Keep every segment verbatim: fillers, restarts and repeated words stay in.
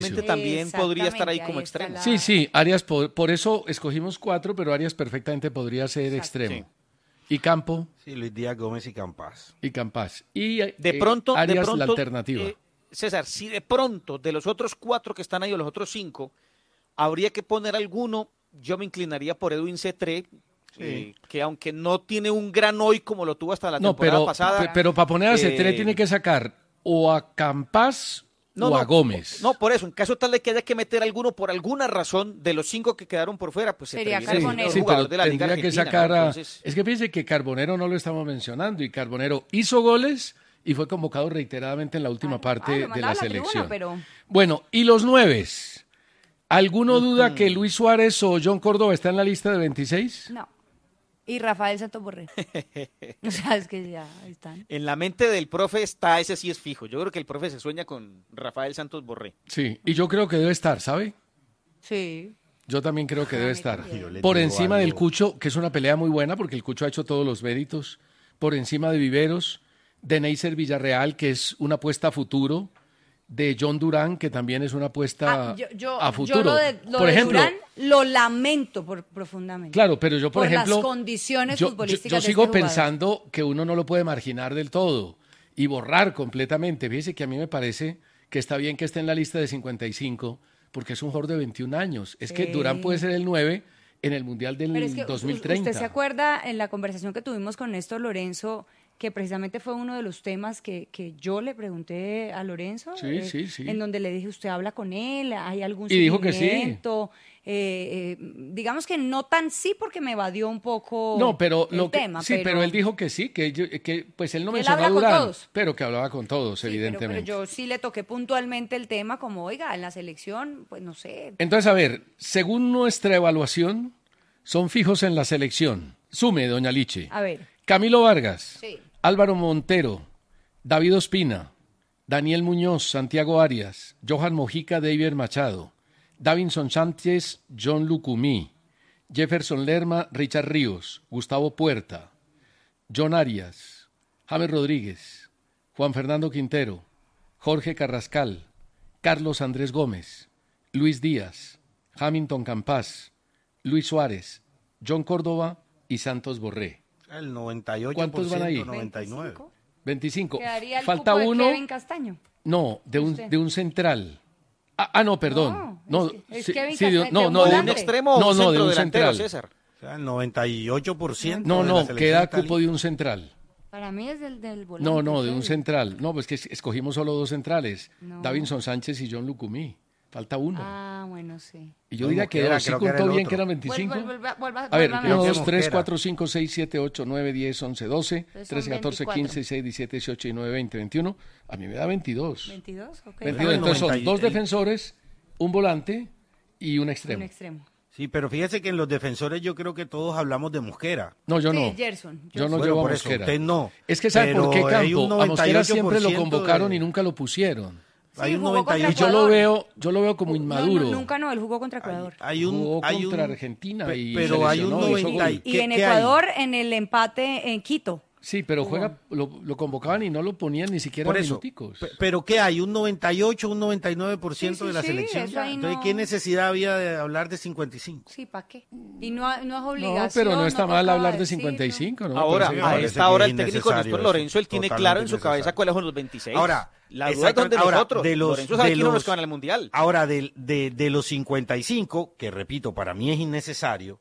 También podría estar ahí como ahí está extremo. la- Sí, sí, Arias, por, por eso escogimos cuatro, pero Arias perfectamente podría ser extremo. Y Campo Sí, Luis Díaz Gómez y Campas. y Campas. Y eh, De pronto, Arias de pronto, la alternativa. eh, César, si de pronto de los otros cuatro que están ahí o los otros cinco, habría que poner alguno, yo me inclinaría por Edwin Cetré, eh, que aunque no tiene un gran hoy como lo tuvo hasta la no, temporada pero, pasada. pe- pero para poner a Cetré eh, tiene que sacar o a Campas No, o no, a Gómez. No, por eso, en caso tal de que haya que meter alguno por alguna razón de los cinco que quedaron por fuera, pues Sería se termina Carbonero. siendo Sí, el jugador pero de la Liga tendría que Argentina, sacar ¿no? a... Entonces, Es que fíjense que Carbonero no lo estamos mencionando y Carbonero hizo goles y fue convocado reiteradamente en la última Ah, parte ah, lo de mandaba la a la tribuna, selección. pero- Bueno, y los nueves. ¿Alguno duda que Luis Suárez o John Córdoba está en la lista de veintiséis? No. Y Rafael Santos Borré. O sea, es que ya están. en la mente del profe está, ese sí es fijo. Yo creo que el profe se sueña con Rafael Santos Borré. Sí, y yo creo que debe estar, ¿sabe? Sí. Yo también creo que debe mí estar. también. Yo le Por digo encima algo. del Cucho, que es una pelea muy buena porque el Cucho ha hecho todos los méritos. Por encima de Viveros, de Neisser Villarreal, que es una apuesta a futuro. De John Durán, que también es una apuesta Ah, yo, yo, a futuro. yo lo de, lo por de ejemplo, Durán lo lamento por, profundamente. claro, pero yo, por, por ejemplo, las condiciones yo, yo- futbolísticas yo de sigo este jugador. pensando que uno no lo puede marginar del todo y borrar completamente. Fíjese que a mí me parece que está bien que esté en la lista de cincuenta y cinco, porque es un jugador de veintiún años. Es que Sí. Durán puede ser el nueve en el Mundial del Pero es que dos u- mil treinta. usted se acuerda en la conversación que tuvimos con Néstor Lorenzo, que precisamente fue uno de los temas que, que yo le pregunté a Lorenzo, Sí, sí, sí. en donde le dije, ¿usted habla con él? ¿Hay algún Y dijo que sí. seguimiento? Eh, eh, digamos que no tan sí porque me evadió un poco No, pero el lo que, tema. sí, pero, él dijo que sí, que, yo- que pues él no Que él mencionó a habla con Durán, todos. pero que hablaba con todos, Sí, pero- evidentemente. Pero, yo sí le toqué puntualmente el tema como, oiga, en la selección, pues no sé. Entonces, a ver, según nuestra evaluación, son fijos en la selección. Sume, doña Liche. A ver. Camilo Vargas, Sí. Álvaro Montero, David Ospina, Daniel Muñoz, Santiago Arias, Johan Mojica, David Machado, Davinson Sánchez, John Lucumí, Jefferson Lerma, Richard Ríos, Gustavo Puerta, John Arias, James Rodríguez, Juan Fernando Quintero, Jorge Carrascal, Carlos Andrés Gómez, Luis Díaz, Hamilton Campas, Luis Suárez, John Córdoba y Santos Borré. El noventa y ocho por ciento, ¿Cuántos van ahí? noventa y nueve. veinticinco. veinticinco. Quedaría el Falta cupo de uno. Kevin Castaño. No, de un, Usted. de un central. Ah, ah, no, perdón. No, No, es que- es sí, Kevin sí, de- Castaño, no, de un no, de ¿Un un, volante. extremo o no, un no, de centro un delantero, central. César? O sea, el noventa y ocho por ciento No, de la no, selección queda está cupo ahí. de un central. Para mí es del, del volante. No, no, de un Kevin. central. No, pues que es- escogimos solo dos centrales. No. Davinson Sánchez y John Lucumí. Falta uno. Ah, bueno, sí. Y yo No, diría que Mosquera, era, sí creo que era contó el bien otro. que eran veinticinco. Vuelva, vuelva, vuelva, A ver, vuelva, creo uno, que dos, tres, Mosquera. cuatro, cinco, seis, siete, ocho, nueve, diez, once, doce, Entonces son trece, catorce, veinticuatro. quince, dieciséis, diecisiete, dieciocho, diecinueve, veinte, veintiuno. A mí me da veintidós. veintidós, ok. veintidós. Ah, Entonces son noventa y- dos el- defensores, un volante y un Un extremo. extremo. Sí, pero fíjese que en los defensores yo creo que todos hablamos de Mosquera. No, yo Sí, no. Gerson, Yo no Bueno, llevo a por eso, Mosquera. usted no. Es que ¿sabe por qué, Pero hay un Campo? A Mosquera siempre lo noventa y ocho por ciento convocaron de- y nunca lo pusieron. Hay Sí, un jugó noventa y contra Y yo ocho. lo Ecuador. veo, yo lo veo como No, inmaduro. no, nunca no, él jugó contra Ecuador. Hay un, Jugó hay contra un- Argentina pe- y pero hay un seleccionó, hizo noventa y- gol. Y ¿qué- en qué hay? Ecuador, en el empate en Quito. Sí, pero juega, lo, lo convocaban y no lo ponían ni siquiera Por eso. minuticos. Pe- Pero ¿qué hay? ¿Un noventa y ocho, un noventa y nueve por ciento Sí, sí, de la sí, selección? eso ahí Entonces, no- ¿qué necesidad había de hablar de cincuenta y cinco? Sí, ¿para qué? Y no, no es No, obligación. pero no está mal tocaba hablar de decirlo. cincuenta y cinco, ¿no? Ahora, Parece- me a parece esta que hora es el técnico innecesario Néstor eso, Lorenzo, él tiene totalmente claro en su cabeza innecesario. cuáles son los veintiséis. Ahora, la duda es donde ahora, nosotros. de los, Lorenzo sabe de quiénes son los los- que van al Mundial. Ahora, de, de, de los cincuenta y cinco, que repito, para mí es innecesario,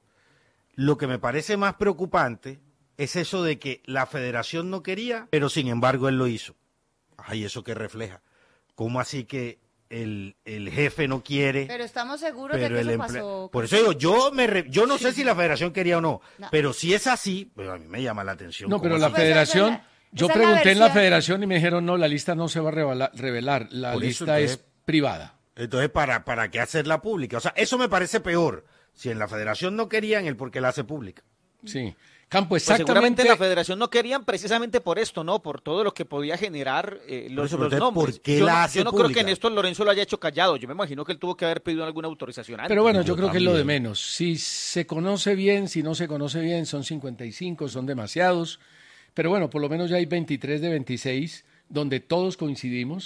lo que me parece más preocupante es eso de que la federación no quería, pero sin embargo él lo hizo. Ay, ¿eso qué refleja? ¿Cómo así que el, el jefe no quiere? Pero estamos seguros pero de el que eso emple- pasó. Por eso digo, yo me re- yo no sé si la federación quería o no, No. pero si es así, pues a mí me llama la atención. No, ¿Cómo pero así? la Pues esa es federación, la- yo esa es la pregunté en la versión. federación y me dijeron, no, la lista no se va a revelar, revelar la Por eso, lista entonces- es privada. Entonces, ¿para, ¿para qué hacerla pública? O sea, eso me parece peor. Si en la federación no querían, el por qué la hace pública. Sí. Campo, Pues seguramente exactamente. la federación no querían precisamente por esto, ¿no? Por todo lo que podía generar eh, los, eso, los pero entonces, nombres. ¿por qué yo la no, hace yo no creo pública? que Néstor Lorenzo lo haya hecho callado. Yo me imagino que él tuvo que haber pedido alguna autorización antes. Pero bueno, Yo yo creo que es lo de también. menos. Si se conoce bien, si no se conoce bien, son cincuenta y cinco, son demasiados. Pero bueno, por lo menos ya hay veintitrés de veintiséis, donde todos coincidimos.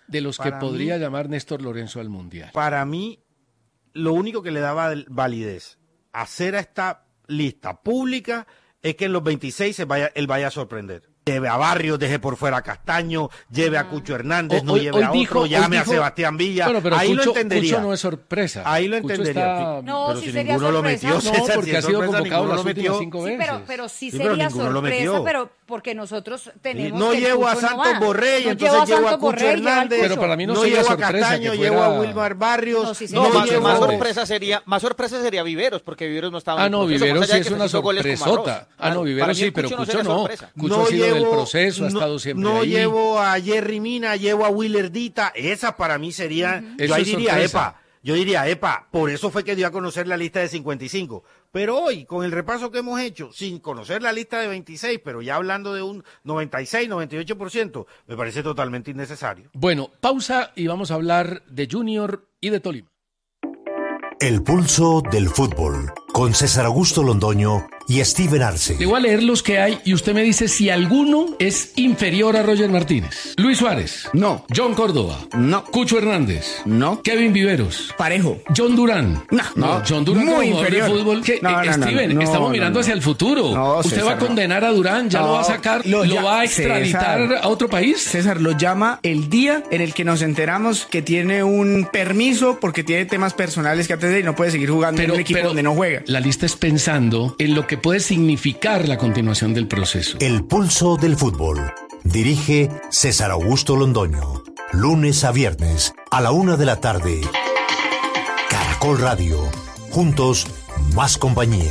de los que Para podría mí- llamar Néstor Lorenzo al Mundial. Para mí, lo único que le daba validez a hacer a esta lista pública es que en los veintiséis se vaya, él vaya a sorprender. Lleve a Barrios, deje por fuera a Castaño, lleve a Cucho Hernández, O- no hoy- lleve hoy a dijo- otro, llame hoy dijo- a Sebastián Villa. Bueno, pero Ahí Cucho, lo entendería. Cucho no es sorpresa. Ahí lo Cucho entendería. está- sí. No, pero sí si sería ninguno lo sorpresa. metió, No, César, porque si ha es sido sorpresa, convocado ninguno las lo últimas metió. cinco Sí, veces. pero, pero sí Sí, pero sería ninguno lo sorpresa, metió. pero porque nosotros tenemos no que el llevo a Cucho no Santos va. Borré y No entonces llevo a llevo a Santos Cucho Borré y llevo al Hernández. Pero para mí no no sería llevo a sorpresa Castaño, que llevo a fuera- Wilmar Barrios. No, sí No, sería más, llevo- más Hernández. sorpresa sería, más sorpresa sería Viveros, porque Viveros no estaba en Ah, el no, proceso, Viveros más allá sí de es que una se hizo goles como arroz. sorpresota. Ah, Claro, no, para Viveros mí el sí, pero Cucho Cucho sería no. sorpresa. Cucho No ha sido del llevo- proceso, ha no- estado siempre No ahí. llevo a Jerry Mina, llevo a Willerdita. Esas para mí serían. Eso Yo ahí es diría, sorpresa. epa. Yo diría, epa, por eso fue que dio a conocer la lista de cincuenta y cinco. Pero hoy, con el repaso que hemos hecho, sin conocer la lista de veintiséis, pero ya hablando de un noventa y seis, noventa y ocho por ciento, me parece totalmente innecesario. Bueno, pausa y vamos a hablar de Junior y de Tolima. El pulso del fútbol, con César Augusto Londoño y Steven Arce. Le voy a leer los que hay y usted me dice si alguno es inferior a Roger Martínez. Luis Suárez. No. John Córdoba. No. Cucho Hernández. No. Kevin Viveros. Parejo. John Durán. No, no. John Durán Muy como jugador de inferior. fútbol. ¿Qué? No, Eh, no, no, Steven, no, estamos no, mirando no. hacia el futuro. No, usted César, va a condenar a Durán, ya no. lo va a sacar, Lo lo, ya- va a extraditar César. a otro país. César lo llama el día en el que nos enteramos que tiene un permiso porque tiene temas personales que atender y no puede seguir jugando en un equipo donde no juega. La lista es pensando en lo que puede significar la continuación del proceso. El pulso del fútbol. Dirige César Augusto Londoño. Lunes a viernes a la una de la tarde. Caracol Radio. Juntos, más compañía.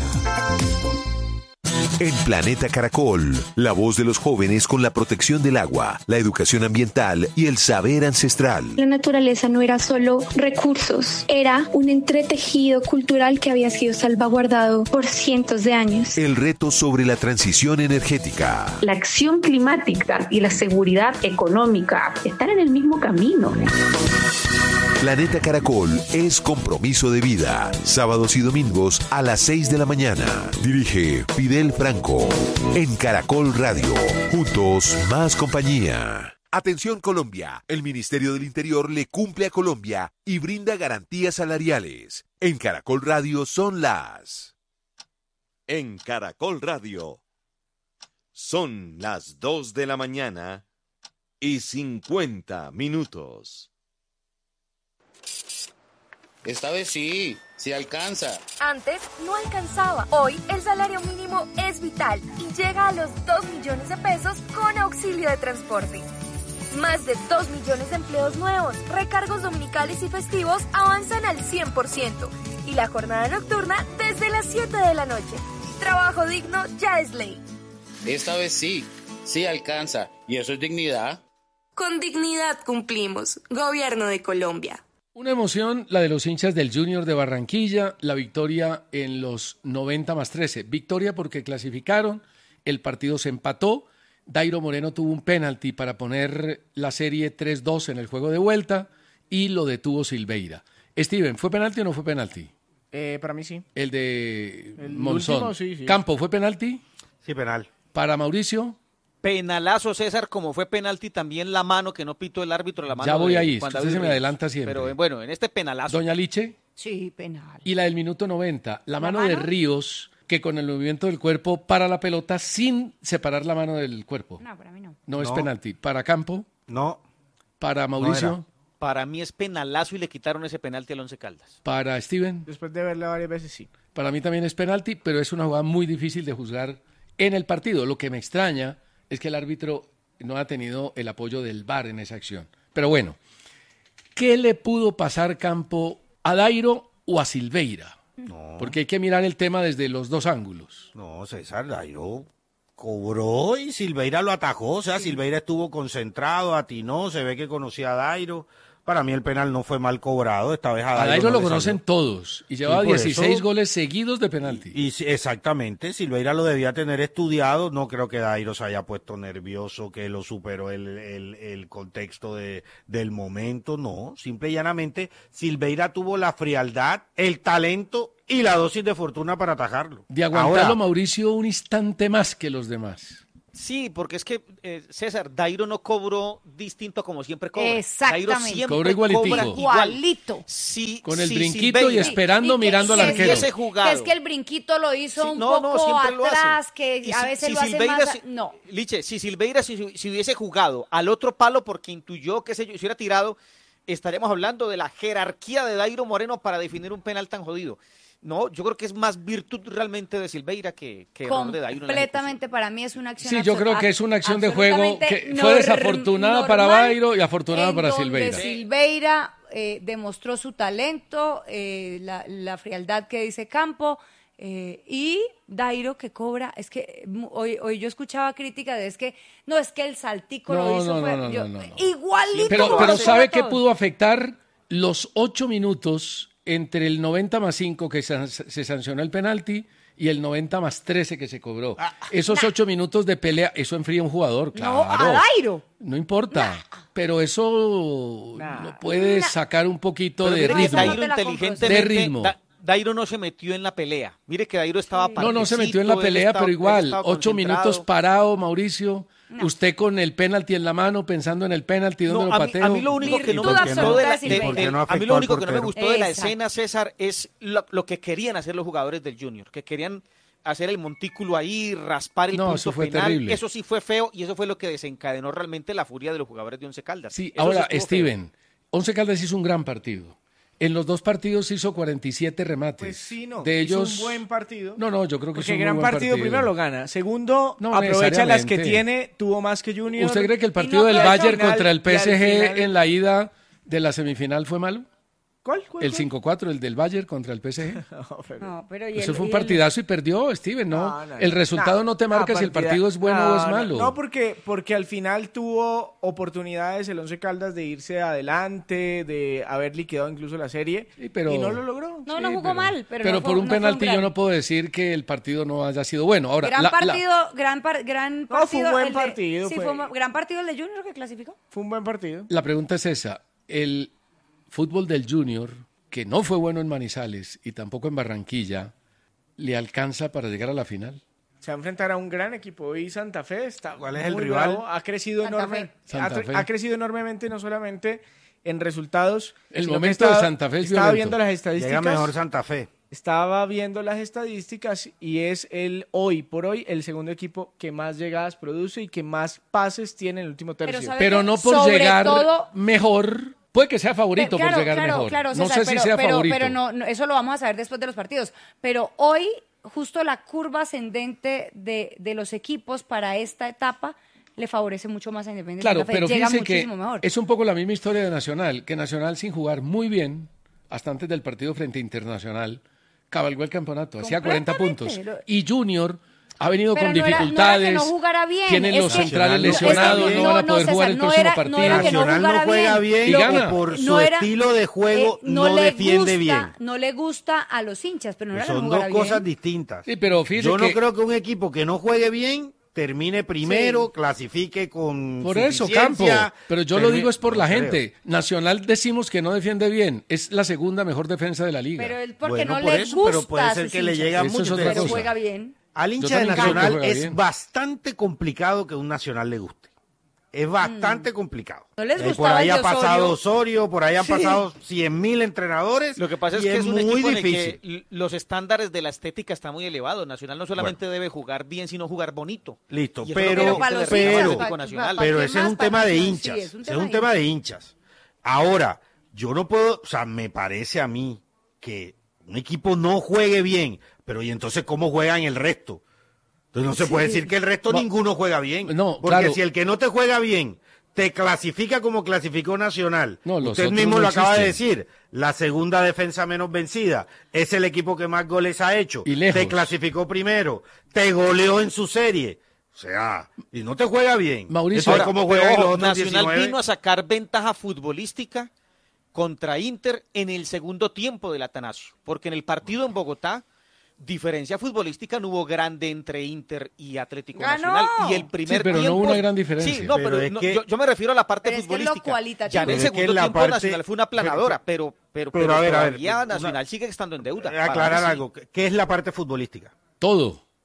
En Planeta Caracol, la voz de los jóvenes con la protección del agua, la educación ambiental y el saber ancestral. La naturaleza no era solo recursos, era un entretejido cultural que había sido salvaguardado por cientos de años. El reto sobre la transición energética. La acción climática y la seguridad económica están en el mismo camino. Planeta Caracol es compromiso de vida. Sábados y domingos a las seis de la mañana. Dirige Fidel Franco. En Caracol Radio. Juntos, más compañía. Atención Colombia. El Ministerio del Interior le cumple a Colombia y brinda garantías salariales. En Caracol Radio son las... En Caracol Radio. Son las dos de la mañana y cincuenta minutos. Esta vez sí, sí alcanza. Antes no alcanzaba. Hoy el salario mínimo es vital y llega a los dos millones de pesos con auxilio de transporte. Más de dos millones de empleos nuevos, recargos dominicales y festivos avanzan al cien por ciento y la jornada nocturna desde las siete de la noche. Trabajo digno ya es ley. Esta vez sí, sí alcanza. ¿Y eso es dignidad? Con dignidad cumplimos. Gobierno de Colombia. Una emoción, la de los hinchas del Junior de Barranquilla, la victoria en los noventa más trece. Victoria porque clasificaron, el partido se empató, Dairo Moreno tuvo un penalti para poner la serie tres dos en el juego de vuelta y lo detuvo Silveira. Steven, ¿fue penalti o no fue penalti? Eh, para mí sí. El de El Monzón. último, sí, sí. Campo, ¿fue penalti? Sí, penal. Para Mauricio. Penalazo, César, como fue penalti también la mano que no pitó el árbitro, la mano Ya voy de ahí, Juan usted David se me Reyes. adelanta siempre. Pero bueno, en este penalazo. Doña Liche. Sí, penal. Y la del minuto noventa, la, ¿La mano, mano? de Ríos, que con el movimiento del cuerpo para la pelota sin separar la mano del cuerpo. No, para mí no. No, es No. penalti. Para Campo, No. para Mauricio, era. Para mí es penalazo y le quitaron ese penalti al Once Caldas. para Steven. Después de verla varias veces sí. Para mí también es penalti, pero es una jugada muy difícil de juzgar en el partido. Lo que me extraña es que el árbitro no ha tenido el apoyo del V A R en esa acción. Pero bueno, ¿qué le pudo pasar Campo a Dairo o a Silveira? No. Porque hay que mirar el tema desde los dos ángulos. No, César Dairo cobró y Silveira lo atajó. O sea, Silveira estuvo concentrado, atinó, se ve que conocía a Dairo. Para mí el penal no fue mal cobrado. Esta vez a A Dairo, Dairo no lo le conocen salió. todos y lleva Sí, por dieciséis eso- goles seguidos de penalti. Y sí, exactamente, Silveira lo debía tener estudiado. No creo que Dairo se haya puesto nervioso, que lo superó el, el, el contexto de, del momento. No, simple y llanamente, Silveira tuvo la frialdad, el talento y la dosis de fortuna para atajarlo. De aguantarlo Ahora, Mauricio un instante más que los demás. Sí, porque es que, eh, César, Dairo no cobró distinto como siempre cobra. Exactamente. Dairo siempre cobró igualitico. cobra Igualito. Si, Con el si brinquito Silveira, y esperando, Y que- mirando al que- arquero. ese jugado. Que es que el brinquito lo hizo Sí, un no, no, poco siempre lo hace. atrás, que Y a si- veces si lo hace Silveira más... a- si- No. Liche, si Silveira si, si hubiese jugado al otro palo porque intuyó que se, si hubiera tirado, estaríamos hablando de la jerarquía de Dairo Moreno para definir un penal tan jodido. No, yo creo que es más virtud realmente de Silveira que, que error de Dairo. en la Completamente, para mí es una acción Sí, yo abso- creo que es una acción de juego absolutamente que fue nor- desafortunada para normal, Dairo y afortunada en para donde Silveira. Silveira eh, demostró su talento, eh, la, la frialdad que dice Campo, eh, y Dairo que cobra, es que mu- hoy, hoy yo escuchaba crítica de es que, no, es que el saltico No, lo hizo, no, fue- no, no, yo- no, no. igualito. Pero, como pero lo ¿sabe cobra qué todo. pudo afectar? Los ocho minutos entre el noventa más cinco que se, se sancionó el penalti y el noventa más trece que se cobró. Esos ocho minutos de pelea, eso enfría a un jugador, claro. No, a Dairo. No importa, pero eso lo puede sacar un poquito Pero de mire que ritmo. Dairo te la compro. inteligentemente, De ritmo. Da- Dairo no se metió en la pelea. Mire que Dairo estaba No, no se metió en parquecito, la él pelea, estaba- pero él igual, estaba ocho concentrado. minutos parado, Mauricio. Usted con el penalti en la mano, pensando en el penalti, ¿dónde No, lo a, mí, pateo? a mí lo único que no me Virtud gustó absoluta de la, de Silveira. de- ¿Por qué del- no a mí afectó lo al único que no me portero? gustó de la Exacto. escena, César, es lo, lo que querían hacer los jugadores del Junior, que querían hacer el montículo ahí, raspar el No, punto eso fue penal. terrible. Eso sí fue feo y eso fue lo que desencadenó realmente la furia de los jugadores de Once Caldas. Sí, Eso ahora, estuvo feo. Steven, Once Caldas hizo un gran partido. En los dos partidos hizo cuarenta y siete remates. Pues sí, no. De hizo ellos, un buen partido. No, no, yo creo que Porque es un gran muy buen partido, partido. primero lo gana. Segundo, No aprovecha las que necesariamente. tiene, tuvo más que Junior. ¿Usted cree que el Y partido no del aprovechó. Bayern Al final- contra el y al P S G final- en la ida de la semifinal fue malo? ¿Cuál? ¿Cuál El fue? cinco cuatro, el del Bayern contra el P S G. No, pero- No, pero y Eso el- fue un y el- partidazo y perdió, Steven, ¿no? No, no, el no. resultado no, te marca no, si el partida- partido es bueno no, o es no, malo. No, porque, porque al final tuvo oportunidades el Once Caldas de irse adelante, de haber liquidado incluso la serie, Sí, pero- y no lo logró. No, Sí, no jugó pero- mal, pero, Pero no fue- por un no fue penalti gran- yo no puedo decir que el partido no haya sido bueno. Ahora, gran la- la- partido, gran, par- gran No, partido. fue un buen el de- partido, sí, fue- fue un gran partido el de Junior que clasificó. Fue un buen partido. La pregunta es esa. El fútbol del Junior, que no fue bueno en Manizales y tampoco en Barranquilla, ¿le alcanza para llegar a la final? Se va a enfrentar a un gran equipo y Santa Fe está ¿Cuál es el muy rival? bravo, ha crecido Santa enorme, Fe. Santa ha, tre- Fe. ha crecido enormemente no solamente en resultados. El sino que momento estaba- de Santa Fe es Estaba violento. viendo las estadísticas. Llega mejor Santa Fe. Estaba viendo las estadísticas y es el hoy por hoy el segundo equipo que más llegadas produce y que más pases tiene en el último tercio. ¿sabe Pero qué? no por Sobre llegar todo- mejor. Puede que sea favorito Pero, claro, por llegar claro, mejor. claro, no César, sé pero, si sea pero- favorito. pero no, no, eso lo vamos a saber después de los partidos. Pero hoy, justo la curva ascendente de, de los equipos para esta etapa le favorece mucho más a Independiente Claro, Santa Fe. pero Llega fíjese que muchísimo mejor. es un poco la misma historia de Nacional, que Nacional sin jugar muy bien, hasta antes del partido frente a Internacional, cabalgó el campeonato, hacía cuarenta puntos. Completamente. Y Junior ha venido Pero con no era- no era que dificultades, no jugara bien, tienen es los que- centrales no, es que lesionados, no, no, van a no, poder jugar César, el no próximo era- no partido. era que no Nacional no jugara juega bien. bien Y lo gana. que por No su era- estilo de juego eh, no, le defiende gusta, bien. No le gusta a los hinchas, pero no era que no Son jugara dos cosas bien. distintas. Sí, pero fíjese Yo no que- creo que un equipo que no juegue bien termine primero, clasifique con Por eso, Campo. suficiencia, Pero yo lo termi- digo es por la no creo. gente. Nacional decimos que no defiende bien. Es la segunda mejor defensa de la liga. Pero él porque Bueno, no por le eso, gusta pero puede a ser sus que le hinchas. llegue a Eso es muchos. otra Pero cosa. juega bien. Al Yo hincha de también creo que Nacional juega es bien. bastante complicado que un Nacional le guste. Es bastante complicado. Mm. No les Eh, por gustaba ahí el ha de pasado Osorio. Osorio, por ahí han Sí. pasado cien mil entrenadores. Lo que pasa es y que es un muy equipo difícil. en el que l- los estándares de la estética están muy elevados. Nacional no solamente debe jugar bien, sino jugar bonito. Listo, Y eso pero, es lo que Pero para le los gusta al pero, Atlético Nacional. pero ¿Para ese qué es más? un ¿Para tema qué de más? hinchas. Sí, es un ese es tema un de tema de hinchas. Ahora, yo no puedo, o sea, me parece a mí que un equipo no juegue bien, pero ¿y entonces cómo juegan el resto? Entonces no se puede decir que el resto No. ninguno juega bien. No, porque claro. si el que no te juega bien te clasifica como clasificó Nacional, No, los usted otros mismo no lo acaba de existen. decir, la segunda defensa menos vencida, es el equipo que más goles ha hecho, Y lejos. te clasificó primero, te goleó en su serie. O sea, y no te juega bien. Mauricio, Entonces, ahora, ¿cómo juegan Ojo, los otros Nacional diecinueve? vino a sacar ventaja futbolística contra Inter en el segundo tiempo del Atanasio, porque en el partido en Bogotá, diferencia futbolística no hubo grande entre Inter y Atlético ¡Ganó! Nacional. Y el primer Sí, pero no tiempo... hubo una gran diferencia. Sí, no, Pero pero, es no, que- yo, yo me refiero a la parte Pero es que es lo futbolística. cualitativo. Ya en el Pero es que segundo la tiempo parte- Nacional fue una planadora, pero, pero, Pero, a ver, a ver, todavía una- Nacional sigue estando en deuda. Eh, Para aclarar mí sí. algo, ¿qué es la parte futbolística? Todo.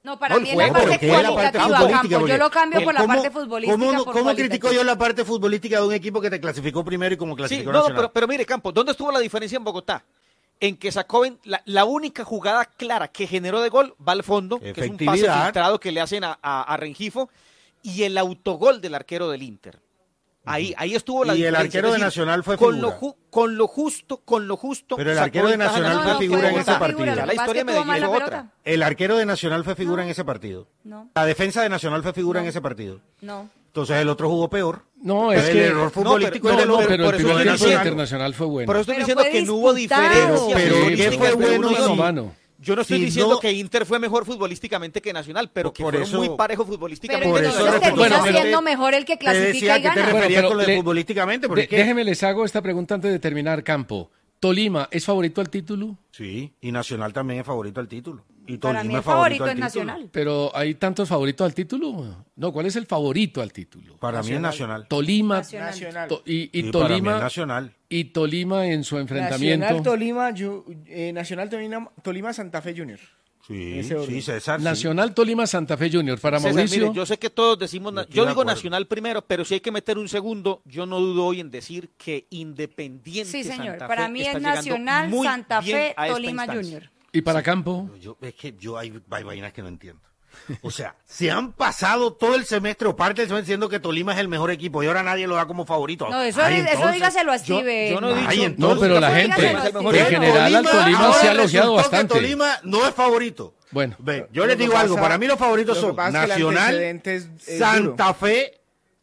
No, para No, mí el es la juego, parte pero ¿qué es la parte cualitativa, futbolística? Campo. Yo lo cambio Porque por la ¿cómo- parte futbolística. ¿Cómo, por cómo critico cualitativa. yo la parte futbolística de un equipo que te clasificó primero y como Sí, clasificó no, Nacional? pero, pero mire, Campos, ¿dónde estuvo la diferencia en Bogotá? En que sacó en- la, la única jugada clara que generó de gol va al fondo, que es un pase Efectividad. filtrado que le hacen a, a- a Rengifo, y el autogol del arquero del Inter. Ahí, ahí estuvo la Y el diferencia. arquero Es de decir, Nacional fue con figura. lo, ju- con lo justo, con lo justo. Pero el sacó arquero de ventaja Nacional Nacional. fue figura en ese Bogotá. partido. Ya la historia de Medellín es otra. El arquero de Nacional fue figura en ese partido. No. La defensa de Nacional fue figura en ese partido. No. Entonces el otro jugó peor. No, Entonces, es que... el error futbolístico no, es del no, otro. pero Por el eso primer estoy tiempo diciendo- internacional fue bueno. Por eso estoy Pero diciendo fue que no hubo disputado. diferencia. Pero, Sí, futbolística ¿qué fue entre bueno uno y y otro. no? mano. Yo no estoy Si diciendo no- que Inter fue mejor futbolísticamente que Nacional, pero que Por fueron eso- muy parejos Pero futbolísticamente. Por entonces eso termina Bueno, pero- siendo mejor el que Te clasifica decía y que te gana. referías pero con lo de le- futbolísticamente. Porque De- es que- déjeme les hago esta pregunta antes de terminar, Campo. ¿Tolima es favorito al título? Sí, y Nacional también es favorito al título. Y Para Tolima mí el es favorito al es título. Nacional. Pero ¿hay tantos favoritos al título? No, ¿cuál es el favorito al título? Para mí es Nacional. Tolima Nacional. to- y, y Y para mí es Tolima Nacional. y Tolima en su enfrentamiento. Nacional Tolima, yo- eh, Nacional Tolima, Tolima Santa Fe Junior. Sí, Ese orden. sí, César. sí. Nacional Tolima Santa Fe Junior para César, Mauricio. mire, yo sé que todos decimos, na- Estoy yo de digo acuerdo. Nacional primero, pero si hay que meter un segundo, yo no dudo hoy en decir que Independiente Sí, señor. Santa Para Fe mí está es llegando Nacional, muy Santa bien Fe, a esta Tolima instancia. Junior. Y para Campo. Yo, es que yo hay, hay vainas que no entiendo. O sea, se han pasado todo el semestre o parte del semestre diciendo que Tolima es el mejor equipo y ahora nadie lo da como favorito. No, eso, Ay, eso entonces- dígaselo a yo- Steven. yo no he dicho- Ay, No, entonces- pero la Pues gente, dígaselo así. en Pero general al Tolima ahora se ha elogiado resultó que bastante. Tolima no es favorito. Bueno, Ve, yo Lo les que digo pasa- algo, para mí los favoritos lo que son pasa es que el Nacional, antecedente es- es Santa Fe,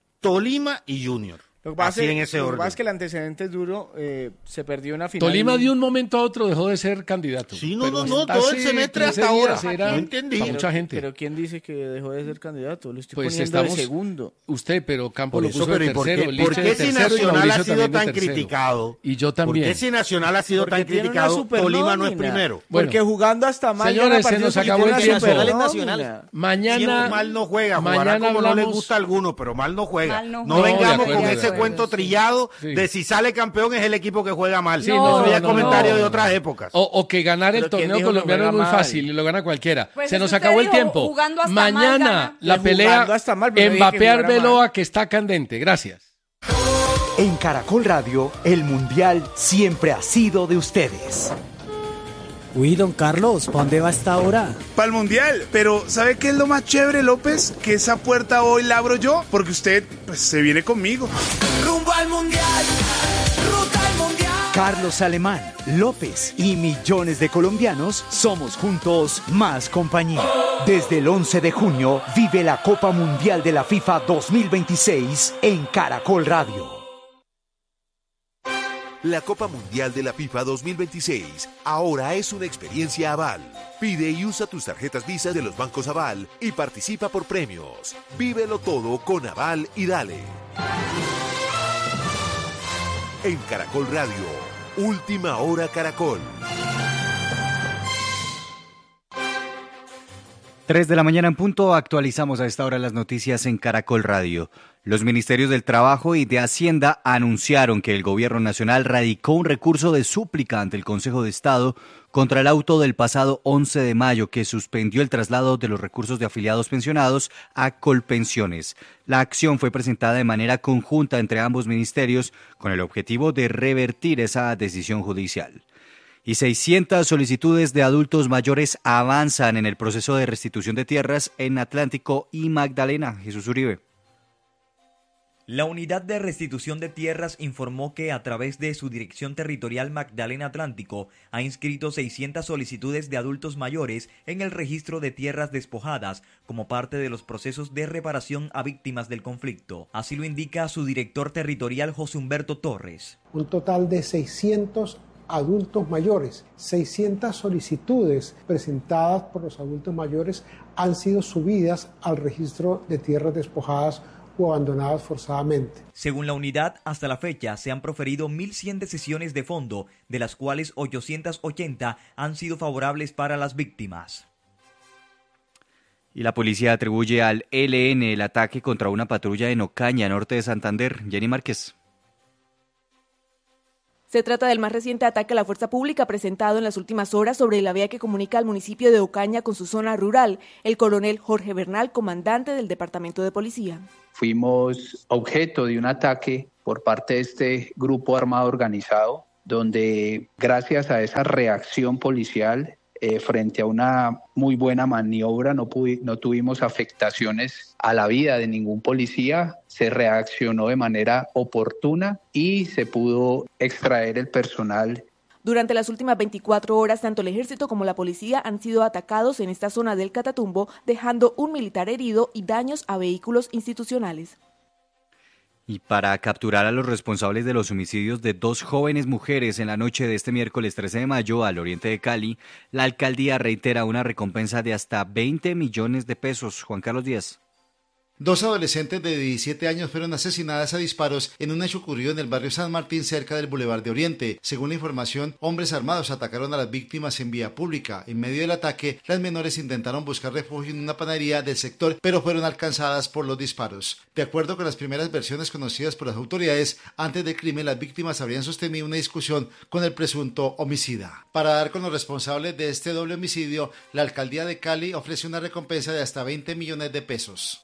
Tolima y Junior. Lo que pasa Así es- en ese lo que orden. pasa es que el antecedente es duro. eh, se perdió una final. Tolima de un momento a otro dejó de ser candidato. Sí, no, Pero no, no, hasta todo el hace semestre quince hasta días ahora. era No entendí. para mucha gente. Pero ¿quién dice que dejó de ser candidato? Lo estoy Pues poniendo estamos de segundo. Usted, pero Campo Por lo eso, puso pero de ¿y por tercero, qué, Liche por de qué si tercero y Nacional Mauricio ha sido también de tan tercero. criticado? Y yo ¿Por también. qué si Nacional ha sido Porque tan tiene una criticado, super Tolima no es nómina. primero? Bueno. Porque jugando hasta mal. Señores, gana se partidos nos porque acabó tiene el una tiempo. super Nacional es nómina. Nacional. Mañana, Siempre mal no juega, jugará mañana como no le hablamos- gusta a alguno, pero mal no juega. Mal no no juega. No, vengamos de acuerdo, con de ese acuerdo, cuento sí. trillado Sí. de si sale campeón es el equipo que juega mal. Sí, no, no, Eso ya es no, comentario no. de otras épocas. O, o que ganar el Pero ¿quién torneo dijo que colombiano es juega muy mal? fácil y lo gana cualquiera. Pues Se eso nos usted acabó el dijo, tiempo. jugando hasta mal Mañana gana. la Pues pelea jugando hasta mal, pero no dije que Mbappé jugara Arbeloa mal. que está candente. Gracias. En Caracol Radio, el Mundial siempre ha sido de ustedes. Uy, don Carlos, ¿para dónde va esta hora? Para el Mundial, pero ¿sabe qué es lo más chévere, López? Que esa puerta hoy la abro yo, porque usted pues, se viene conmigo. Rumbo al Mundial, ruta al Mundial. Carlos Alemán, López y millones de colombianos somos juntos más compañía. Desde el once de junio vive la Copa Mundial de la FIFA dos mil veintiséis en Caracol Radio. La Copa Mundial de la FIFA dos mil veintiséis ahora es una experiencia Aval. Pide y usa tus tarjetas Visa de los bancos Aval y participa por premios. Vívelo todo con Aval y dale. En Caracol Radio, Última Hora Caracol. tres de la mañana en punto, actualizamos a esta hora las noticias en Caracol Radio. Los ministerios del Trabajo y de Hacienda anunciaron que el Gobierno Nacional radicó un recurso de súplica ante el Consejo de Estado contra el auto del pasado once de mayo que suspendió el traslado de los recursos de afiliados pensionados a Colpensiones. La acción fue presentada de manera conjunta entre ambos ministerios con el objetivo de revertir esa decisión judicial. Y seiscientas solicitudes de adultos mayores avanzan en el proceso de restitución de tierras en Atlántico y Magdalena. Jesús Uribe. La Unidad de Restitución de Tierras informó que a través de su Dirección Territorial Magdalena Atlántico ha inscrito seiscientas solicitudes de adultos mayores en el registro de tierras despojadas como parte de los procesos de reparación a víctimas del conflicto. Así lo indica su director territorial José Humberto Torres. Un total de seiscientos adultos mayores, seiscientas solicitudes presentadas por los adultos mayores han sido subidas al registro de tierras despojadas o abandonadas forzadamente. Según la unidad, hasta la fecha se han proferido mil cien decisiones de fondo, de las cuales ochocientas ochenta han sido favorables para las víctimas. Y la policía atribuye al E L N el ataque contra una patrulla en Ocaña, norte de Santander. Jenny Márquez. Se trata del más reciente ataque a la fuerza pública presentado en las últimas horas sobre la vía que comunica al municipio de Ocaña con su zona rural. El coronel Jorge Bernal, comandante del Departamento de Policía. Fuimos objeto de un ataque por parte de este grupo armado organizado, donde gracias a esa reacción policial eh, frente a una muy buena maniobra, no, pudi- no tuvimos afectaciones a la vida de ningún policía, se reaccionó de manera oportuna y se pudo extraer el personal. Durante las últimas veinticuatro horas, tanto el ejército como la policía han sido atacados en esta zona del Catatumbo, dejando un militar herido y daños a vehículos institucionales. Y para capturar a los responsables de los homicidios de dos jóvenes mujeres en la noche de este miércoles trece de mayo al oriente de Cali, la alcaldía reitera una recompensa de hasta veinte millones de pesos. Juan Carlos Díaz. Dos adolescentes de diecisiete años fueron asesinadas a disparos en un hecho ocurrido en el barrio San Martín, cerca del Boulevard de Oriente. Según la información, hombres armados atacaron a las víctimas en vía pública. En medio del ataque, las menores intentaron buscar refugio en una panadería del sector, pero fueron alcanzadas por los disparos. De acuerdo con las primeras versiones conocidas por las autoridades, antes del crimen las víctimas habrían sostenido una discusión con el presunto homicida. Para dar con los responsables de este doble homicidio, la alcaldía de Cali ofrece una recompensa de hasta veinte millones de pesos.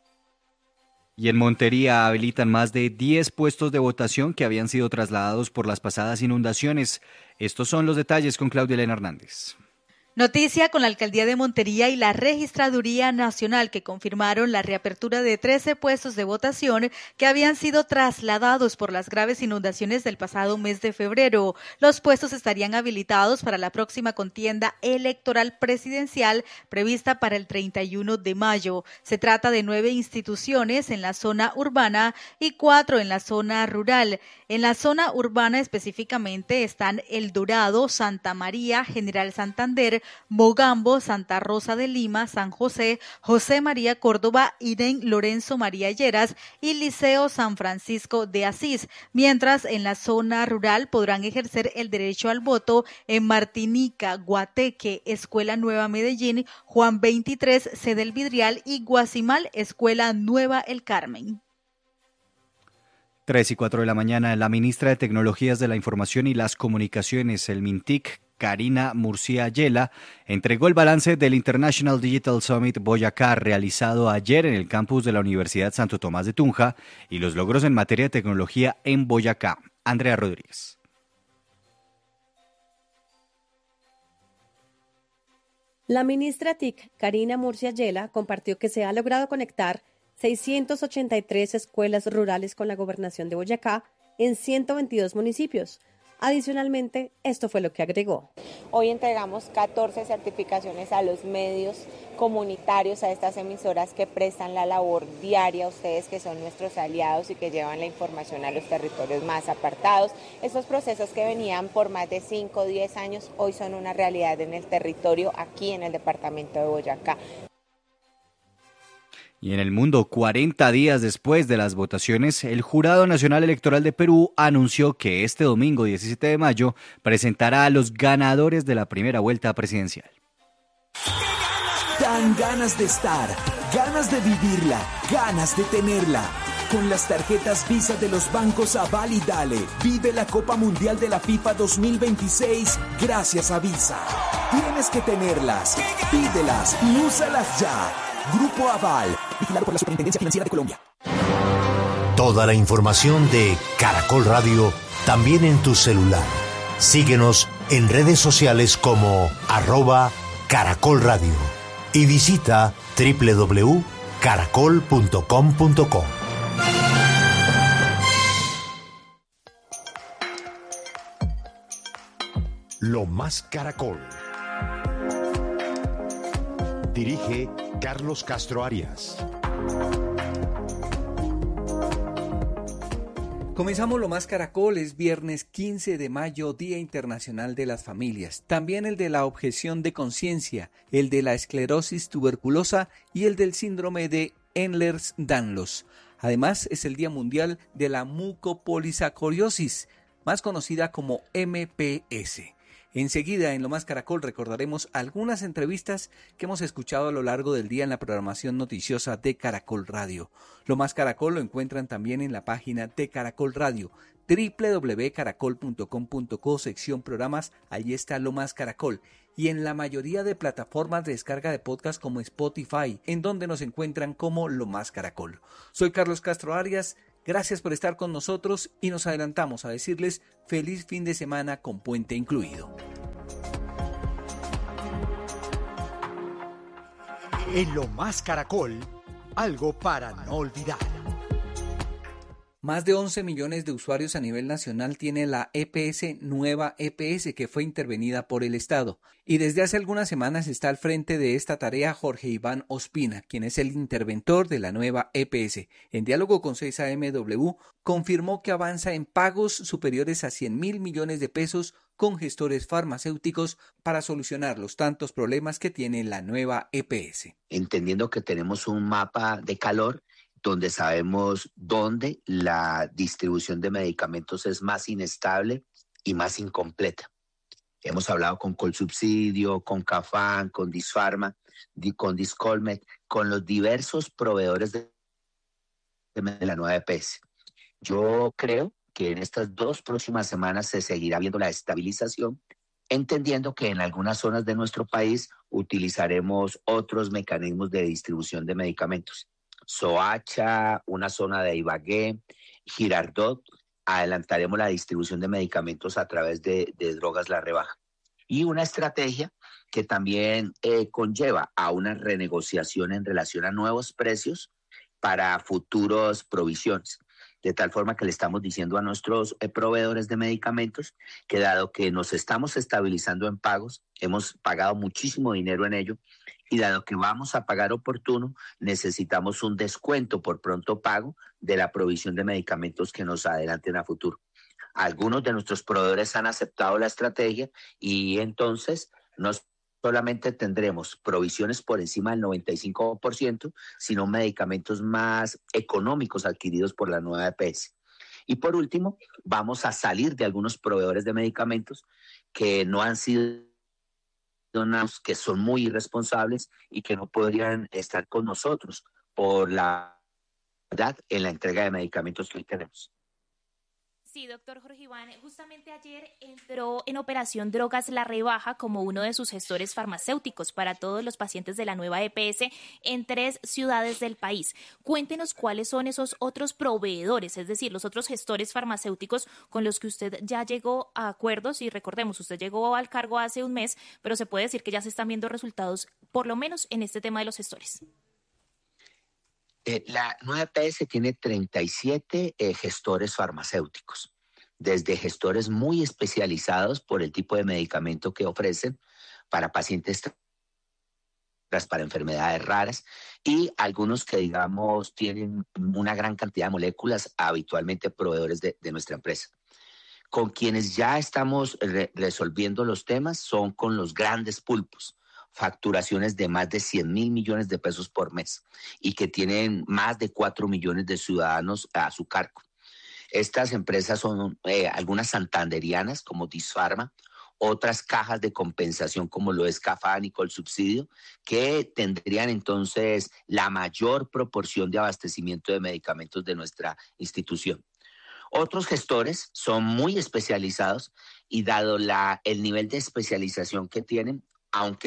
Y en Montería habilitan más de diez puestos de votación que habían sido trasladados por las pasadas inundaciones. Estos son los detalles con Claudia Elena Hernández. Noticia con la Alcaldía de Montería y la Registraduría Nacional, que confirmaron la reapertura de trece puestos de votación que habían sido trasladados por las graves inundaciones del pasado mes de febrero. Los puestos estarían habilitados para la próxima contienda electoral presidencial prevista para el treinta y uno de mayo. Se trata de nueve instituciones en la zona urbana y cuatro en la zona rural. En la zona urbana específicamente están El Dorado, Santa María, General Santander, Mogambo, Santa Rosa de Lima, San José, José María Córdoba, Irén Lorenzo María Lleras y Liceo San Francisco de Asís, mientras en la zona rural podrán ejercer el derecho al voto en Martinica, Guateque, Escuela Nueva Medellín, Juan veintitrés, Sede El Vidrial y Guasimal, Escuela Nueva El Carmen. tres y cuatro de la mañana, la ministra de Tecnologías de la Información y las Comunicaciones, el MINTIC, Karina Murcia Yela, entregó el balance del International Digital Summit Boyacá realizado ayer en el campus de la Universidad Santo Tomás de Tunja y los logros en materia de tecnología en Boyacá. Andrea Rodríguez. La ministra T I C, Karina Murcia Yela, compartió que se ha logrado conectar seiscientas ochenta y tres escuelas rurales con la gobernación de Boyacá en ciento veintidós municipios. Adicionalmente, esto fue lo que agregó. Hoy entregamos catorce certificaciones a los medios comunitarios, a estas emisoras que prestan la labor diaria, a ustedes que son nuestros aliados y que llevan la información a los territorios más apartados. Estos procesos que venían por más de cinco o diez años, hoy son una realidad en el territorio, aquí en el departamento de Boyacá. Y en el mundo, cuarenta días después de las votaciones, el Jurado Nacional Electoral de Perú anunció que este domingo diecisiete de mayo presentará a los ganadores de la primera vuelta presidencial. Dan ganas de estar, ganas de vivirla, ganas de tenerla. Con las tarjetas Visa de los bancos Aval y Dale, vive la Copa Mundial de la FIFA dos mil veintiséis gracias a Visa. Tienes que tenerlas, pídelas y úsalas ya. Grupo Aval, vigilado por la Superintendencia Financiera de Colombia. Toda la información de Caracol Radio también en tu celular. Síguenos en redes sociales como arroba Caracol Radio y visita doble u doble u doble u punto caracol punto com punto co. Lo más Caracol. Dirige Carlos Castro Arias. Comenzamos Lo Más Caracol, es viernes quince de mayo, Día Internacional de las Familias. También el de la objeción de conciencia, el de la esclerosis tuberculosa y el del síndrome de Ehlers-Danlos. Además, es el Día Mundial de la Mucopolisacorosis, más conocida como M P S. Enseguida, en Lo Más Caracol, recordaremos algunas entrevistas que hemos escuchado a lo largo del día en la programación noticiosa de Caracol Radio. Lo Más Caracol lo encuentran también en la página de Caracol Radio, doble u doble u doble u punto caracol punto com punto co, sección programas, allí está Lo Más Caracol. Y en la mayoría de plataformas de descarga de podcast como Spotify, en donde nos encuentran como Lo Más Caracol. Soy Carlos Castro Arias, gracias por estar con nosotros y nos adelantamos a decirles feliz fin de semana con puente incluido. En Lo Más Caracol, algo para no olvidar. Más de once millones de usuarios a nivel nacional tiene la E P S Nueva E P S, que fue intervenida por el Estado. Y desde hace algunas semanas está al frente de esta tarea Jorge Iván Ospina, quien es el interventor de la nueva E P S. En diálogo con seis A M W, confirmó que avanza en pagos superiores a cien mil millones de pesos con gestores farmacéuticos para solucionar los tantos problemas que tiene la nueva E P S. Entendiendo que tenemos un mapa de calor donde sabemos dónde la distribución de medicamentos es más inestable y más incompleta. Hemos hablado con Colsubsidio, con Cafam, con Disfarma, con Discolmed, con los diversos proveedores de la nueva E P S. Yo creo que en estas dos próximas semanas se seguirá viendo la estabilización, entendiendo que en algunas zonas de nuestro país utilizaremos otros mecanismos de distribución de medicamentos. Soacha, una zona de Ibagué, Girardot, adelantaremos la distribución de medicamentos a través de, de Drogas La Rebaja. Y una estrategia que también eh, conlleva a una renegociación en relación a nuevos precios para futuros provisiones. De tal forma que le estamos diciendo a nuestros eh, proveedores de medicamentos que dado que nos estamos estabilizando en pagos, hemos pagado muchísimo dinero en ello, y dado que vamos a pagar oportuno, necesitamos un descuento por pronto pago de la provisión de medicamentos que nos adelanten a futuro. Algunos de nuestros proveedores han aceptado la estrategia y entonces no solamente tendremos provisiones por encima del noventa y cinco por ciento, sino medicamentos más económicos adquiridos por la nueva E P S. Y por último, vamos a salir de algunos proveedores de medicamentos que no han sido que son muy irresponsables y que no podrían estar con nosotros por la verdad en la entrega de medicamentos que hoy tenemos. Sí, doctor Jorge Iván, justamente ayer entró en operación Drogas La Rebaja como uno de sus gestores farmacéuticos para todos los pacientes de la nueva E P S en tres ciudades del país. Cuéntenos cuáles son esos otros proveedores, es decir, los otros gestores farmacéuticos con los que usted ya llegó a acuerdos, y recordemos, usted llegó al cargo hace un mes, pero se puede decir que ya se están viendo resultados, por lo menos en este tema de los gestores. Eh, la nueva E P S tiene treinta y siete eh, gestores farmacéuticos, desde gestores muy especializados por el tipo de medicamento que ofrecen para pacientes para enfermedades raras y algunos que, digamos, tienen una gran cantidad de moléculas, habitualmente proveedores de, de nuestra empresa. Con quienes ya estamos re- resolviendo los temas son con los grandes pulpos, facturaciones de más de cien mil millones de pesos por mes y que tienen más de cuatro millones de ciudadanos a su cargo. Estas empresas son eh, algunas santanderianas como Disfarma, otras cajas de compensación como lo es Cafam y Colsubsidio, que tendrían entonces la mayor proporción de abastecimiento de medicamentos de nuestra institución. Otros gestores son muy especializados y dado la, el nivel de especialización que tienen, aunque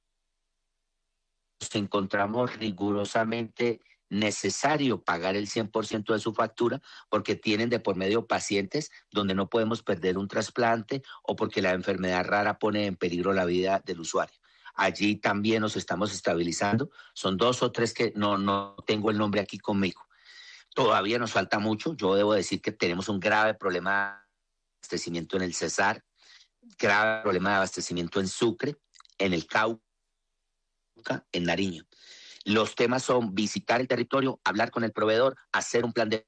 nos encontramos rigurosamente necesario pagar el cien por ciento de su factura porque tienen de por medio pacientes donde no podemos perder un trasplante o porque la enfermedad rara pone en peligro la vida del usuario. Allí también nos estamos estabilizando. Son dos o tres que no, no tengo el nombre aquí conmigo. Todavía nos falta mucho. Yo debo decir que tenemos un grave problema de abastecimiento en el Cesar, grave problema de abastecimiento en Sucre, en el Cauca, en Nariño. Los temas son visitar el territorio, hablar con el proveedor, hacer un plan de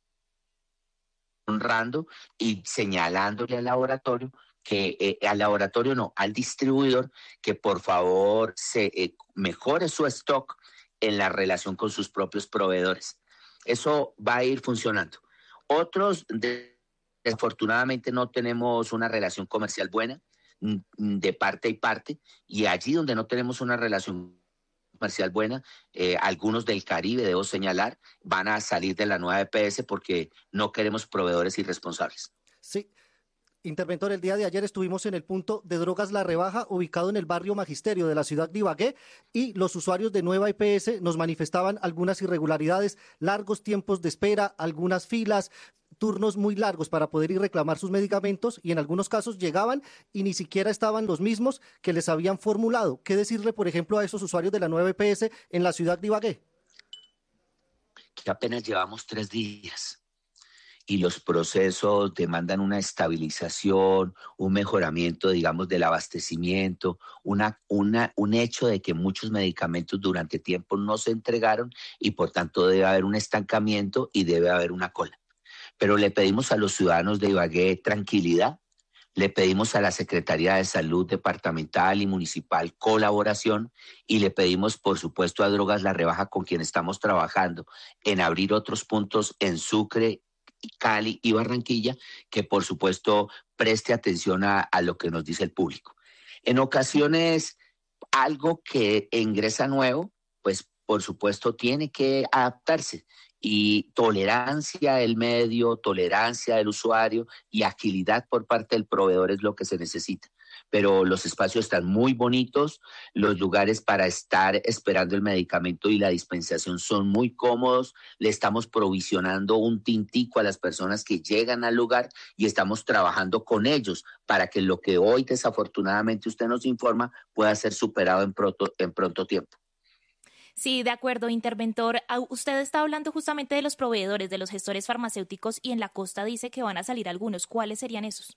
honrando y señalándole al laboratorio que eh, al laboratorio no, al distribuidor que por favor se eh, mejore su stock en la relación con sus propios proveedores. Eso va a ir funcionando. Otros, desafortunadamente, no tenemos una relación comercial buena. de parte y parte, y allí donde no tenemos una relación comercial buena, eh, algunos del Caribe, debo señalar, van a salir de la nueva E P S porque no queremos proveedores irresponsables. Sí. Interventor, el día de ayer estuvimos en el punto de drogas La Rebaja, ubicado en el barrio Magisterio de la ciudad de Ibagué, y los usuarios de nueva E P S nos manifestaban algunas irregularidades, largos tiempos de espera, algunas filas, turnos muy largos para poder ir a reclamar sus medicamentos, y en algunos casos llegaban y ni siquiera estaban los mismos que les habían formulado. ¿Qué decirle, por ejemplo, a esos usuarios de la nueva E P S en la ciudad de Ibagué? Que apenas llevamos tres días. Y los procesos demandan una estabilización, un mejoramiento, digamos, del abastecimiento, una, una, un hecho de que muchos medicamentos durante tiempo no se entregaron y por tanto debe haber un estancamiento y debe haber una cola. Pero le pedimos a los ciudadanos de Ibagué tranquilidad, le pedimos a la Secretaría de Salud departamental y municipal colaboración y le pedimos, por supuesto, a Drogas La Rebaja, con quien estamos trabajando, en abrir otros puntos en Sucre, Cali y Barranquilla, que por supuesto preste atención a, a lo que nos dice el público. En ocasiones, algo que ingresa nuevo, pues por supuesto tiene que adaptarse, y tolerancia del medio, tolerancia del usuario y agilidad por parte del proveedor es lo que se necesita. Pero los espacios están muy bonitos, los lugares para estar esperando el medicamento y la dispensación son muy cómodos, le estamos provisionando un tintico a las personas que llegan al lugar y estamos trabajando con ellos para que lo que hoy desafortunadamente usted nos informa pueda ser superado en pronto, en pronto tiempo. Sí, de acuerdo, interventor. Usted está hablando justamente de los proveedores, de los gestores farmacéuticos, y en la costa dice que van a salir algunos. ¿Cuáles serían esos?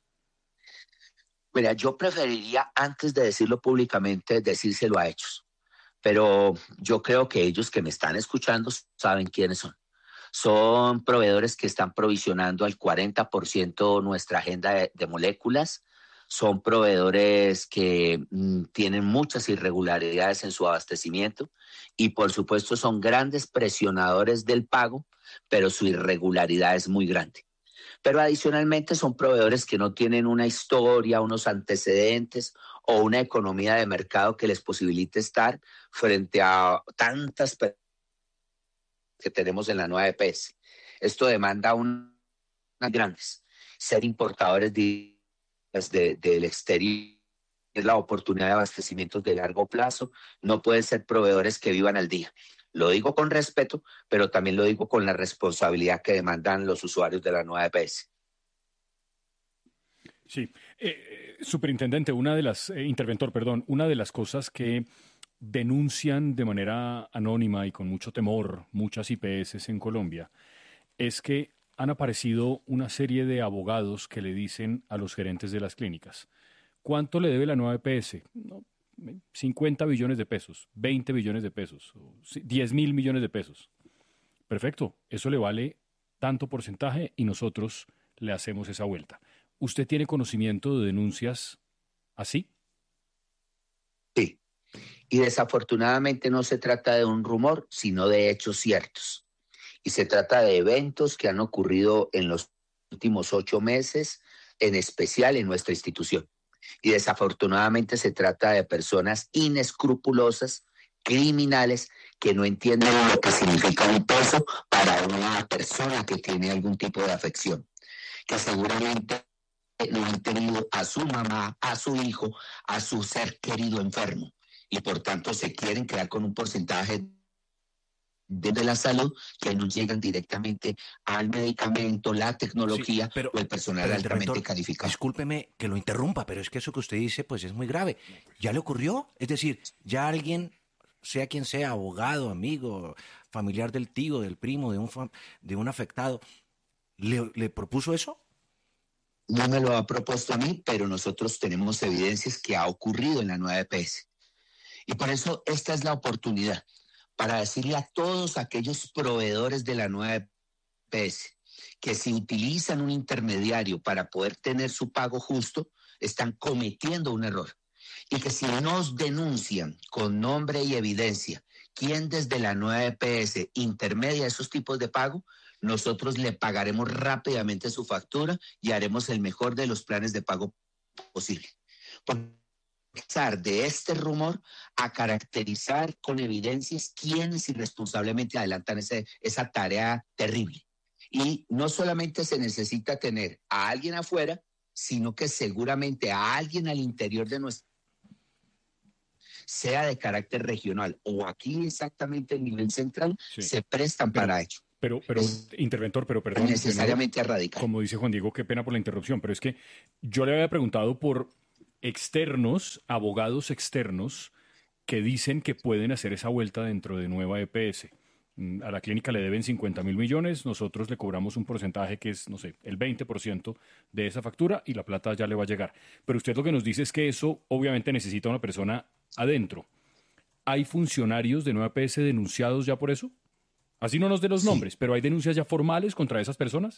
Mira, yo preferiría, antes de decirlo públicamente, decírselo a ellos. Pero yo creo que ellos que me están escuchando saben quiénes son. Son proveedores que están provisionando al cuarenta por ciento nuestra agenda de, de moléculas. Son proveedores que mm, tienen muchas irregularidades en su abastecimiento y, por supuesto, son grandes presionadores del pago, pero su irregularidad es muy grande. Pero adicionalmente son proveedores que no tienen una historia, unos antecedentes o una economía de mercado que les posibilite estar frente a tantas personas que tenemos en la nueva E P S. Esto demanda unas grandes, ser importadores de, de, del exterior, es la oportunidad de abastecimientos de largo plazo, no pueden ser proveedores que vivan al día. Lo digo con respeto, pero también lo digo con la responsabilidad que demandan los usuarios de la nueva E P S. Sí, eh, superintendente, una de las, eh, interventor, perdón, una de las cosas que denuncian de manera anónima y con mucho temor muchas I P S en Colombia es que han aparecido una serie de abogados que le dicen a los gerentes de las clínicas: ¿cuánto le debe la nueva E P S? No, cincuenta billones de pesos, veinte billones de pesos, diez mil millones de pesos. Perfecto, eso le vale tanto porcentaje y nosotros le hacemos esa vuelta. ¿Usted tiene conocimiento de denuncias así? Sí, y desafortunadamente no se trata de un rumor, sino de hechos ciertos. Y se trata de eventos que han ocurrido en los últimos ocho meses, en especial en nuestra institución. Y desafortunadamente se trata de personas inescrupulosas, criminales, que no entienden lo que significa un peso para una persona que tiene algún tipo de afección, que seguramente no han tenido a su mamá, a su hijo, a su ser querido enfermo, y por tanto se quieren quedar con un porcentaje de la salud que no llegan directamente al medicamento, la tecnología, sí, pero, o el personal pero altamente calificado. Discúlpeme que lo interrumpa, pero es que eso que usted dice pues es muy grave. ¿Ya le ocurrió? Es decir, ya alguien, sea quien sea, abogado, amigo, familiar del tío, del primo, de un, de un afectado, ¿le, le propuso eso? No me lo ha propuesto a mí, pero nosotros tenemos evidencias que ha ocurrido en la nueva E P S. Y por eso esta es la oportunidad para decirle a todos aquellos proveedores de la nueva E P S que si utilizan un intermediario para poder tener su pago justo, están cometiendo un error. Y que si nos denuncian con nombre y evidencia quién desde la nueva E P S intermedia esos tipos de pago, nosotros le pagaremos rápidamente su factura y haremos el mejor de los planes de pago posible. pasar de este rumor a caracterizar con evidencias quiénes irresponsablemente adelantan ese, esa tarea terrible. Y no solamente se necesita tener a alguien afuera, sino que seguramente a alguien al interior de nuestra, sea de carácter regional o aquí exactamente el nivel central, sí, se prestan pero, para ello. Pero, pero es interventor, pero perdón. Necesariamente a radical. Como dice Juan Diego, qué pena por la interrupción, pero es que yo le había preguntado por externos, abogados externos, que dicen que pueden hacer esa vuelta dentro de Nueva E P S. A la clínica le deben cincuenta mil millones, nosotros le cobramos un porcentaje que es, no sé, el veinte por ciento de esa factura y la plata ya le va a llegar. Pero usted lo que nos dice es que eso obviamente necesita una persona adentro. ¿Hay funcionarios de Nueva E P S denunciados ya por eso? Así no nos dé los nombres, sí, pero ¿hay denuncias ya formales contra esas personas?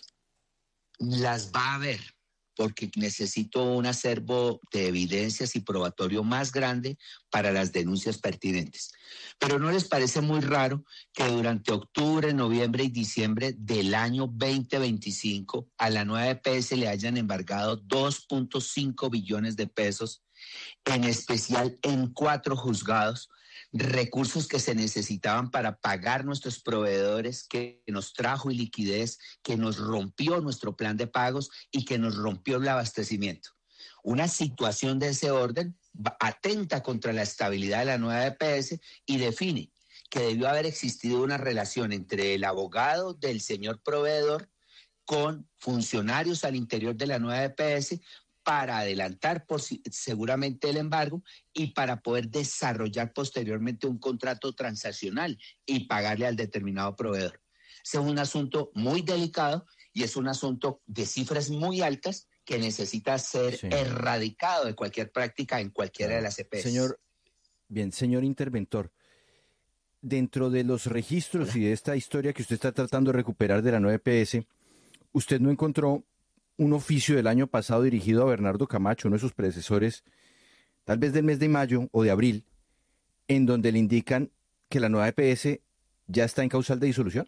Las va a haber, porque necesito un acervo de evidencias y probatorio más grande para las denuncias pertinentes. Pero ¿no les parece muy raro que durante octubre, noviembre y diciembre del año veinte veinticinco a la nueva E P S le hayan embargado dos punto cinco billones de pesos, en especial en cuatro juzgados, recursos que se necesitaban para pagar nuestros proveedores, que nos trajo iliquidez, que nos rompió nuestro plan de pagos y que nos rompió el abastecimiento? Una situación de ese orden atenta contra la estabilidad de la nueva E P S y define que debió haber existido una relación entre el abogado del señor proveedor con funcionarios al interior de la nueva E P S para adelantar por, seguramente el embargo y para poder desarrollar posteriormente un contrato transaccional y pagarle al determinado proveedor. Ese es un asunto muy delicado y es un asunto de cifras muy altas que necesita ser sí. erradicado de cualquier práctica en cualquiera de las E P S. Señor, bien, señor interventor, dentro de los registros Hola. y de esta historia que usted está tratando de recuperar de la nueva E P S, ¿usted no encontró un oficio del año pasado dirigido a Bernardo Camacho, uno de sus predecesores, tal vez del mes de mayo o de abril, en donde le indican que la nueva E P S ya está en causal de disolución?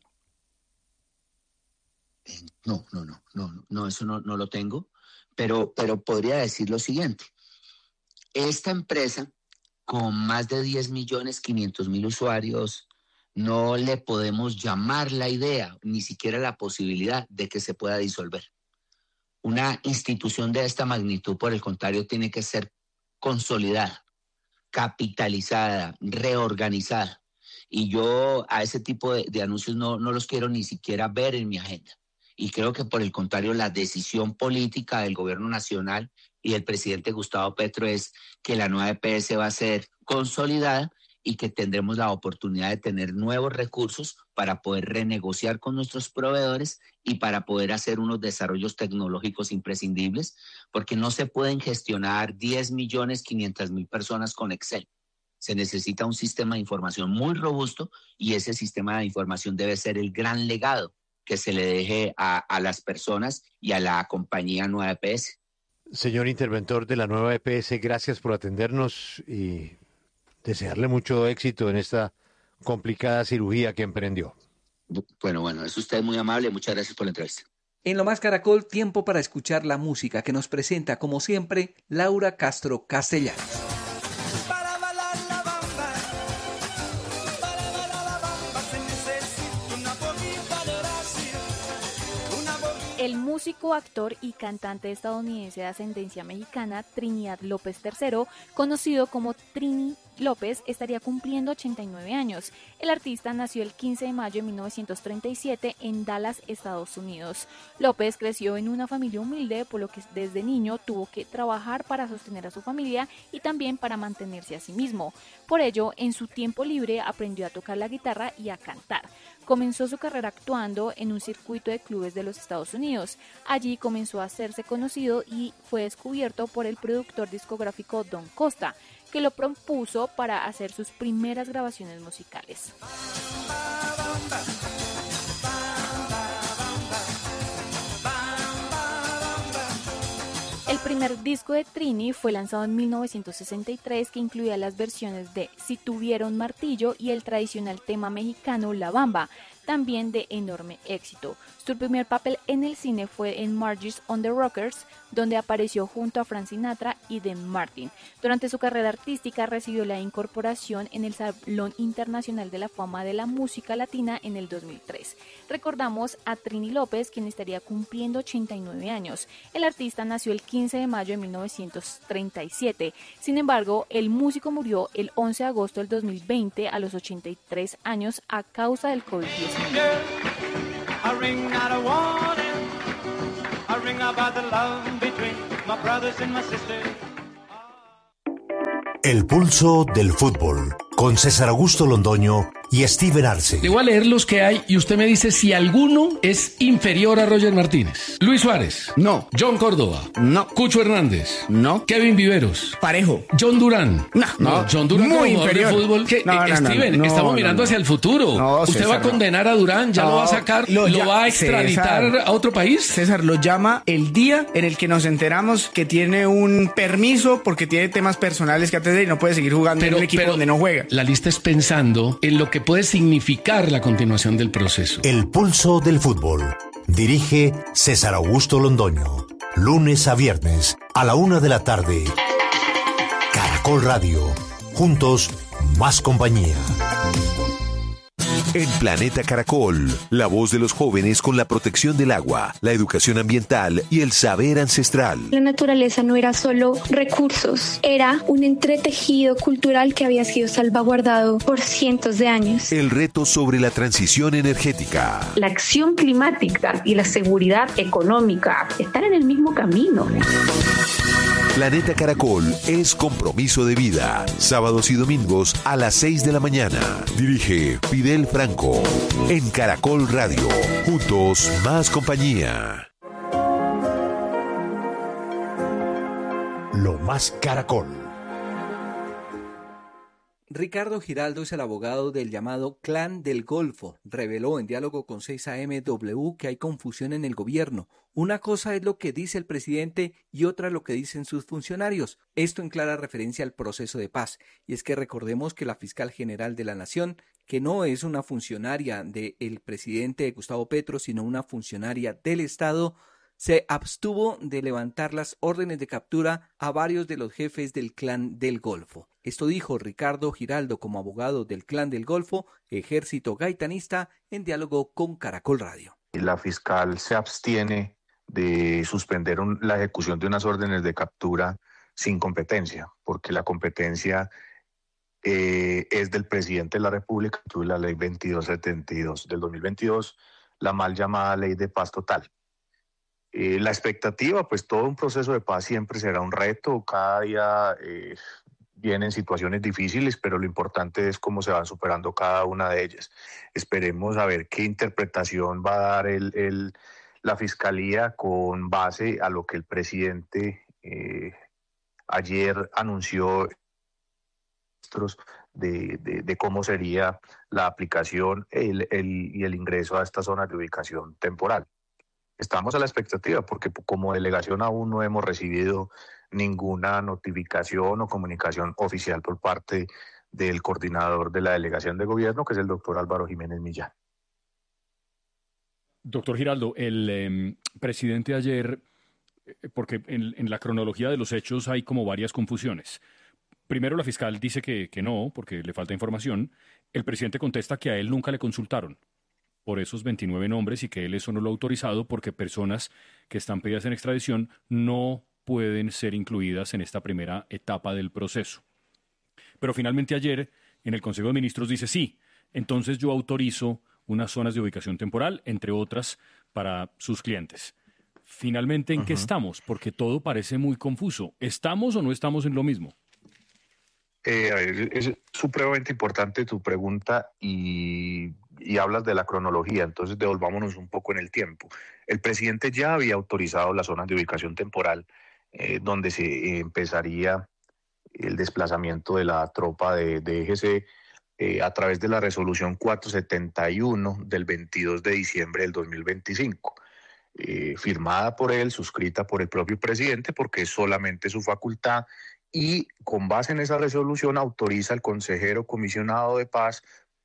No, no, no, no, no, eso no, no lo tengo, pero, pero podría decir lo siguiente. Esta empresa, con más de diez millones quinientos mil usuarios, no le podemos llamar la idea, ni siquiera la posibilidad de que se pueda disolver. Una institución de esta magnitud, por el contrario, tiene que ser consolidada, capitalizada, reorganizada. Y yo a ese tipo de, de anuncios no, no los quiero ni siquiera ver en mi agenda. Y creo que, por el contrario, la decisión política del gobierno nacional y del presidente Gustavo Petro es que la nueva E P S va a ser consolidada y que tendremos la oportunidad de tener nuevos recursos para poder renegociar con nuestros proveedores y para poder hacer unos desarrollos tecnológicos imprescindibles, porque no se pueden gestionar diez millones quinientas mil personas con Excel. Se necesita un sistema de información muy robusto y ese sistema de información debe ser el gran legado que se le deje a, a las personas y a la compañía Nueva E P S. Señor interventor de la Nueva E P S, gracias por atendernos y desearle mucho éxito en esta complicada cirugía que emprendió. Bueno, bueno, es usted muy amable. Muchas gracias por la entrevista. En Lo Más Caracol, tiempo para escuchar la música que nos presenta, como siempre, Laura Castro Castellanos. El músico, actor y cantante estadounidense de ascendencia mexicana Trinidad López tercero, conocido como Trini López, estaría cumpliendo ochenta y nueve años. El artista nació el quince de mayo de mil novecientos treinta y siete en Dallas, Estados Unidos. López creció en una familia humilde, por lo que desde niño tuvo que trabajar para sostener a su familia y también para mantenerse a sí mismo. Por ello, en su tiempo libre aprendió a tocar la guitarra y a cantar. Comenzó su carrera actuando en un circuito de clubes de los Estados Unidos. Allí comenzó a hacerse conocido y fue descubierto por el productor discográfico Don Costa, que lo propuso para hacer sus primeras grabaciones musicales. El primer disco de Trini fue lanzado en mil novecientos sesenta y tres, que incluía las versiones de Si tuviera un martillo y el tradicional tema mexicano La Bamba. también de enorme éxito. Su primer papel en el cine fue en Marges on the Rockers, donde apareció junto a Frank Sinatra y Dean Martin. Durante su carrera artística recibió la incorporación en el Salón Internacional de la Fama de la Música Latina en el dos mil tres. Recordamos a Trini López, quien estaría cumpliendo ochenta y nueve años. El artista nació el quince de mayo de mil novecientos treinta y siete. Sin embargo, el músico murió el once de agosto del dos mil veinte a los ochenta y tres años a causa del covid diecinueve. A ring out a warning, a ring about the love between my brothers and my sisters. El pulso del fútbol, con César Augusto Londoño y Steven Arce. Le voy a leer los que hay y usted me dice si alguno es inferior a Roger Martínez. Luis Suárez. No. John Córdoba. No. Cucho Hernández. No. Kevin Viveros. Parejo. John Durán. No. No. John Durán muy como inferior. De fútbol. Que, no, no, eh, Steven, no, no, estamos no, mirando no. hacia el futuro. No, usted César, va a condenar no. a Durán, ya no, lo va a sacar, lo, lo va a extraditar César, a otro país. César lo llama el día en el que nos enteramos que tiene un permiso porque tiene temas personales que atender y no puede seguir jugando pero, en un equipo donde no juega. La lista es pensando en lo que puede significar la continuación del proceso. El pulso del fútbol. Dirige César Augusto Londoño. Lunes a viernes a la una de la tarde. Caracol Radio. Juntos, más compañía. En Planeta Caracol, la voz de los jóvenes con la protección del agua, la educación ambiental y el saber ancestral. La naturaleza no era solo recursos, era un entretejido cultural que había sido salvaguardado por cientos de años. El reto sobre la transición energética. La acción climática y la seguridad económica están en el mismo camino. Planeta Caracol es compromiso de vida. Sábados y domingos a las seis de la mañana. Dirige Fidel Franco. En Caracol Radio. Juntos, más compañía. Lo más Caracol. Ricardo Giraldo es el abogado del llamado Clan del Golfo. Reveló en diálogo con seis A M W que hay confusión en el gobierno. Una cosa es lo que dice el presidente y otra lo que dicen sus funcionarios. Esto en clara referencia al proceso de paz. Y es que recordemos que la fiscal general de la Nación, que no es una funcionaria del presidente Gustavo Petro, sino una funcionaria del Estado, se abstuvo de levantar las órdenes de captura a varios de los jefes del Clan del Golfo. Esto dijo Ricardo Giraldo como abogado del Clan del Golfo, ejército gaitanista, en diálogo con Caracol Radio. La fiscal se abstiene de suspender un, la ejecución de unas órdenes de captura sin competencia, porque la competencia eh, es del presidente de la República, la ley veintidós setenta y dos del dos mil veintidós, la mal llamada ley de paz total. Eh, la expectativa, pues todo un proceso de paz siempre será un reto, cada día eh, vienen situaciones difíciles, pero lo importante es cómo se van superando cada una de ellas. Esperemos a ver qué interpretación va a dar el, el, la Fiscalía con base a lo que el presidente eh, ayer anunció de, de, de cómo sería la aplicación el, el, y el ingreso a esta zona de ubicación temporal. Estamos a la expectativa porque como delegación aún no hemos recibido ninguna notificación o comunicación oficial por parte del coordinador de la delegación de gobierno, que es el doctor Álvaro Jiménez Millán. Doctor Giraldo, el eh, presidente ayer, porque en, en la cronología de los hechos hay como varias confusiones. Primero la fiscal dice que, que no, porque le falta información. El presidente contesta que a él nunca le consultaron por esos veintinueve nombres y que él eso no lo ha autorizado porque personas que están pedidas en extradición no pueden ser incluidas en esta primera etapa del proceso. Pero finalmente ayer en el Consejo de Ministros dice sí, entonces yo autorizo unas zonas de ubicación temporal, entre otras, para sus clientes. Finalmente, ¿en uh-huh. qué estamos? Porque todo parece muy confuso. ¿Estamos o no estamos en lo mismo? Eh, es supremamente importante tu pregunta y, y hablas de la cronología, entonces devolvámonos un poco en el tiempo. El presidente ya había autorizado las zonas de ubicación temporal eh, donde se eh, empezaría el desplazamiento de la tropa de, de E G C eh, a través de la resolución cuatrocientos setenta y uno del veintidós de diciembre del dos mil veinticinco, eh, firmada por él, suscrita por el propio presidente porque es solamente su facultad. Y con base en esa resolución autoriza al consejero comisionado de paz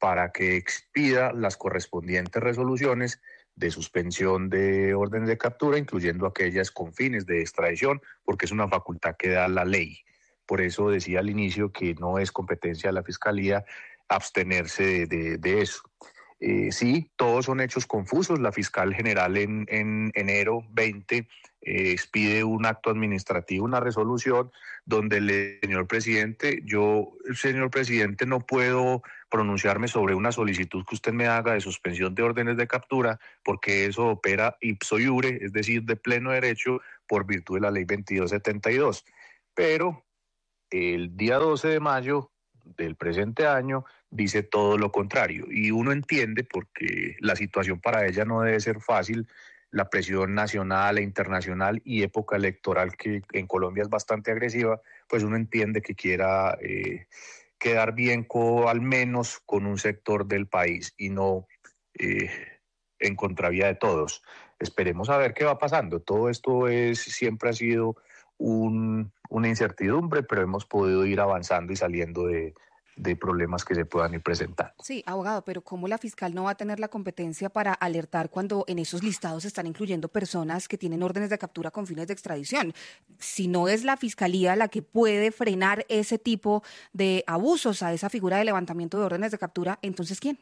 para que expida las correspondientes resoluciones de suspensión de órdenes de captura, incluyendo aquellas con fines de extradición, porque es una facultad que da la ley. Por eso decía al inicio que no es competencia de la Fiscalía abstenerse de, de, de eso. Eh, sí, todos son hechos confusos. La fiscal general en, en enero veinte eh, expide un acto administrativo, una resolución, donde le señor presidente, yo, señor presidente, no puedo pronunciarme sobre una solicitud que usted me haga de suspensión de órdenes de captura, porque eso opera ipso iure, es decir, de pleno derecho, por virtud de la ley veintidós setenta y dos. Pero el día doce de mayo del presente año dice todo lo contrario, y uno entiende, porque la situación para ella no debe ser fácil, la presión nacional e internacional y época electoral que en Colombia es bastante agresiva, pues uno entiende que quiera eh, quedar bien con, al menos con un sector del país y no eh, en contravía de todos. Esperemos a ver qué va pasando. Todo esto es siempre ha sido un, una incertidumbre, pero hemos podido ir avanzando y saliendo de, de problemas que se puedan ir presentando. Sí, abogado, pero ¿cómo la fiscal no va a tener la competencia para alertar cuando en esos listados se están incluyendo personas que tienen órdenes de captura con fines de extradición? Si no es la fiscalía la que puede frenar ese tipo de abusos a esa figura de levantamiento de órdenes de captura, ¿entonces quién?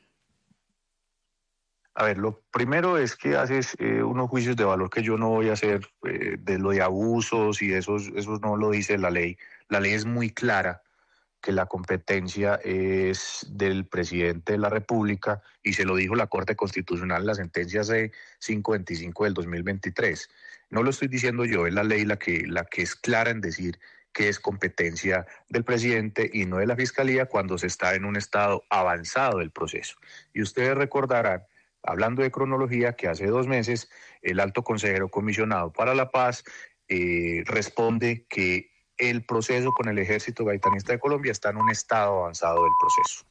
A ver, lo primero es que haces eh, unos juicios de valor que yo no voy a hacer eh, de lo de abusos y eso, eso no lo dice la ley. La ley es muy clara que la competencia es del presidente de la República y se lo dijo la Corte Constitucional en la sentencia C quinientos veinticinco del dos mil veintitrés. No lo estoy diciendo yo, es la ley la que, la que es clara en decir que es competencia del presidente y no de la Fiscalía cuando se está en un estado avanzado del proceso. Y ustedes recordarán, hablando de cronología, que hace dos meses el alto consejero comisionado para la paz eh, responde que el proceso con el Ejército Gaitanista de Colombia está en un estado avanzado del proceso.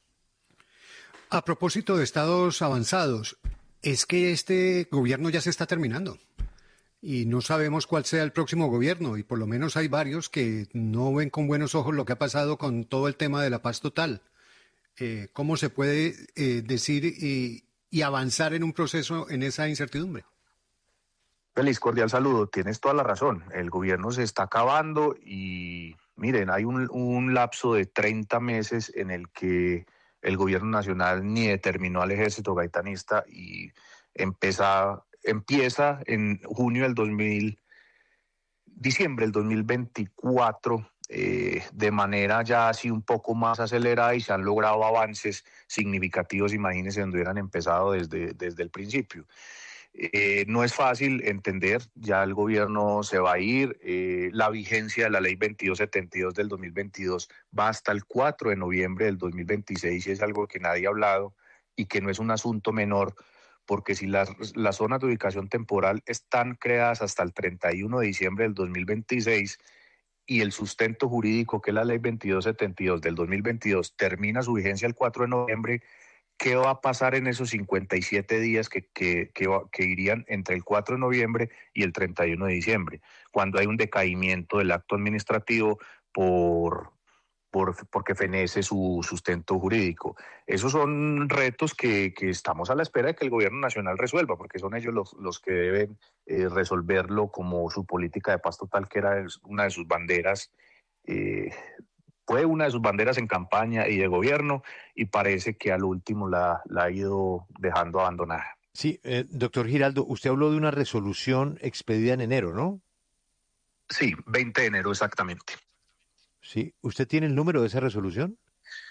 A propósito de estados avanzados, es que este gobierno ya se está terminando y no sabemos cuál sea el próximo gobierno y por lo menos hay varios que no ven con buenos ojos lo que ha pasado con todo el tema de la paz total. Eh, ¿Cómo se puede eh, decir y y avanzar en un proceso en esa incertidumbre? Feliz, cordial saludo. Tienes toda la razón. El gobierno se está acabando y miren, hay un, un lapso de treinta meses en el que el gobierno nacional ni determinó al Ejército Gaitanista y empieza, empieza en junio del dos mil, diciembre del dos mil veinticuatro, Eh, de manera ya así un poco más acelerada y se han logrado avances significativos, imagínense, donde hubieran empezado desde, desde el principio. Eh, no es fácil entender, ya el gobierno se va a ir, eh, la vigencia de la ley veintidós setenta y dos del dos mil veintidós va hasta el cuatro de noviembre del dos mil veintiséis y es algo que nadie ha hablado y que no es un asunto menor, porque si las, las zonas de ubicación temporal están creadas hasta el treinta y uno de diciembre del dos mil veintiséis, y el sustento jurídico, que es la ley veintidós setenta y dos del dos mil veintidós, termina su vigencia el cuatro de noviembre, ¿qué va a pasar en esos cincuenta y siete días que, que, que, que irían entre el cuatro de noviembre y el treinta y uno de diciembre? Cuando hay un decaimiento del acto administrativo por, por, porque fenece su sustento jurídico. Esos son retos que, que estamos a la espera de que el gobierno nacional resuelva, porque son ellos los, los que deben eh, resolverlo, como su política de paz total, que era una de sus banderas, eh, fue una de sus banderas en campaña y de gobierno, y parece que al último la, la ha ido dejando abandonada. Sí, eh, doctor Giraldo, usted habló de una resolución expedida en enero, ¿no? Sí, veinte de enero exactamente. Sí, ¿usted tiene el número de esa resolución?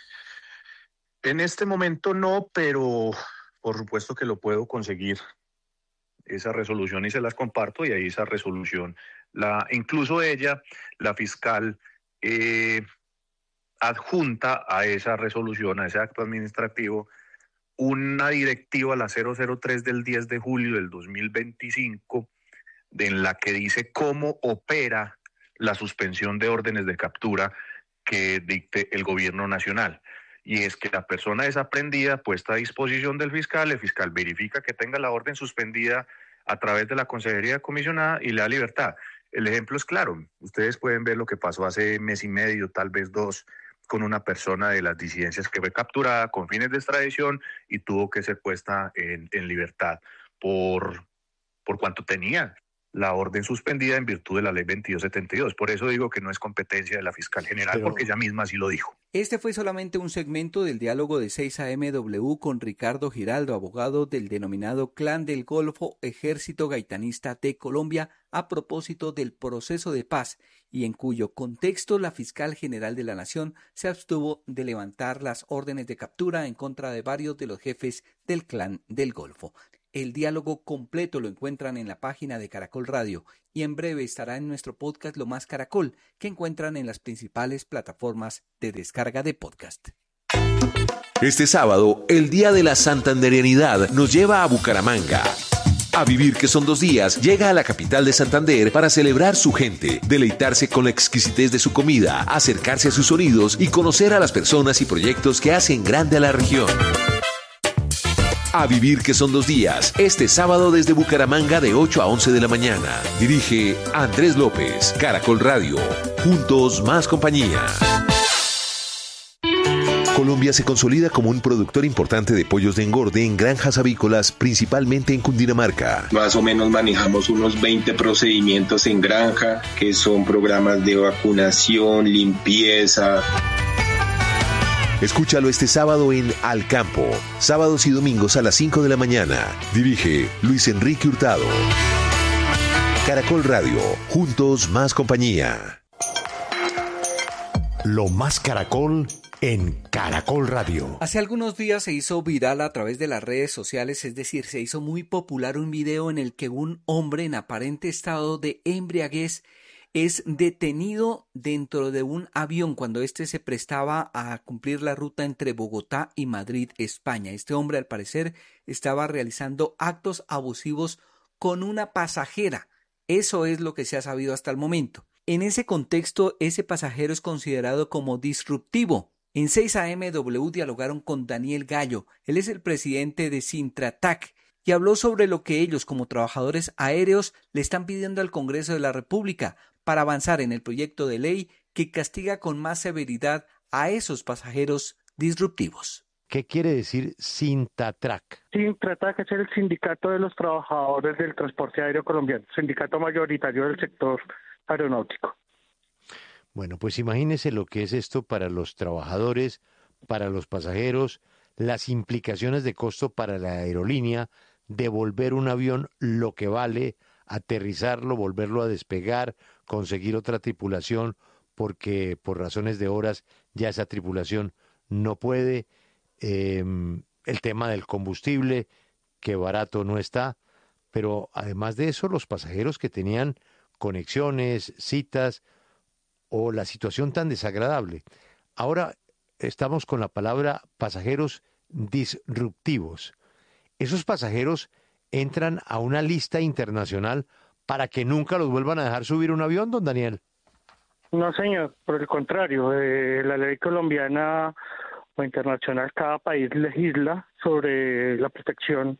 En este momento no, pero por supuesto que lo puedo conseguir, esa resolución, y se las comparto, y ahí esa resolución, la, incluso ella, la fiscal, eh, adjunta a esa resolución, a ese acto administrativo, una directiva, la cero cero tres del diez de julio del dos mil veinticinco, en la que dice cómo opera la suspensión de órdenes de captura que dicte el gobierno nacional. Y es que la persona es aprehendida, puesta a disposición del fiscal, el fiscal verifica que tenga la orden suspendida a través de la consejería comisionada y le da libertad. El ejemplo es claro, ustedes pueden ver lo que pasó hace mes y medio, tal vez dos, con una persona de las disidencias que fue capturada con fines de extradición y tuvo que ser puesta en, en libertad por, por cuanto tenía la orden suspendida en virtud de la ley veintidós setenta y dos. Por eso digo que no es competencia de la fiscal general, Pero... porque ella misma así lo dijo. Este fue solamente un segmento del diálogo de seis A M W con Ricardo Giraldo, abogado del denominado Clan del Golfo, Ejército Gaitanista de Colombia, a propósito del proceso de paz, y en cuyo contexto la fiscal general de la Nación se abstuvo de levantar las órdenes de captura en contra de varios de los jefes del Clan del Golfo. El diálogo completo lo encuentran en la página de Caracol Radio y en breve estará en nuestro podcast Lo Más Caracol, que encuentran en las principales plataformas de descarga de podcast. Este sábado, el Día de la Santanderianidad nos lleva a Bucaramanga. A Vivir que son dos días, llega a la capital de Santander para celebrar su gente, deleitarse con la exquisitez de su comida, acercarse a sus sonidos y conocer a las personas y proyectos que hacen grande a la región. A Vivir que son dos días, este sábado desde Bucaramanga de ocho a once de la mañana. Dirige Andrés López, Caracol Radio. Juntos más compañía. Colombia se consolida como un productor importante de pollos de engorde en granjas avícolas, principalmente en Cundinamarca. Más o menos manejamos unos veinte procedimientos en granja, que son programas de vacunación, limpieza. Escúchalo este sábado en Al Campo, sábados y domingos a las cinco de la mañana. Dirige Luis Enrique Hurtado. Caracol Radio, juntos más compañía. Lo más Caracol en Caracol Radio. Hace algunos días se hizo viral a través de las redes sociales, es decir, se hizo muy popular un video en el que un hombre en aparente estado de embriaguez es detenido dentro de un avión cuando éste se prestaba a cumplir la ruta entre Bogotá y Madrid, España. Este hombre, al parecer, estaba realizando actos abusivos con una pasajera. Eso es lo que se ha sabido hasta el momento. En ese contexto, ese pasajero es considerado como disruptivo. En seis A M W dialogaron con Daniel Gallo. Él es el presidente de Sintratac y habló sobre lo que ellos, como trabajadores aéreos, le están pidiendo al Congreso de la República para avanzar en el proyecto de ley que castiga con más severidad a esos pasajeros disruptivos. ¿Qué quiere decir Sintratrac? Sintratrac es el sindicato de los trabajadores del transporte aéreo colombiano, sindicato mayoritario del sector aeronáutico. Bueno, pues imagínese lo que es esto para los trabajadores, para los pasajeros, las implicaciones de costo para la aerolínea, devolver un avión lo que vale, aterrizarlo, volverlo a despegar, conseguir otra tripulación, porque por razones de horas ya esa tripulación no puede. Eh, el tema del combustible, que barato no está, pero además de eso, los pasajeros que tenían conexiones, citas, o la situación tan desagradable. Ahora estamos con la palabra pasajeros disruptivos. Esos pasajeros entran a una lista internacional para que nunca los vuelvan a dejar subir un avión, don Daniel. No, señor, por el contrario, eh, la ley colombiana o internacional, cada país legisla sobre la protección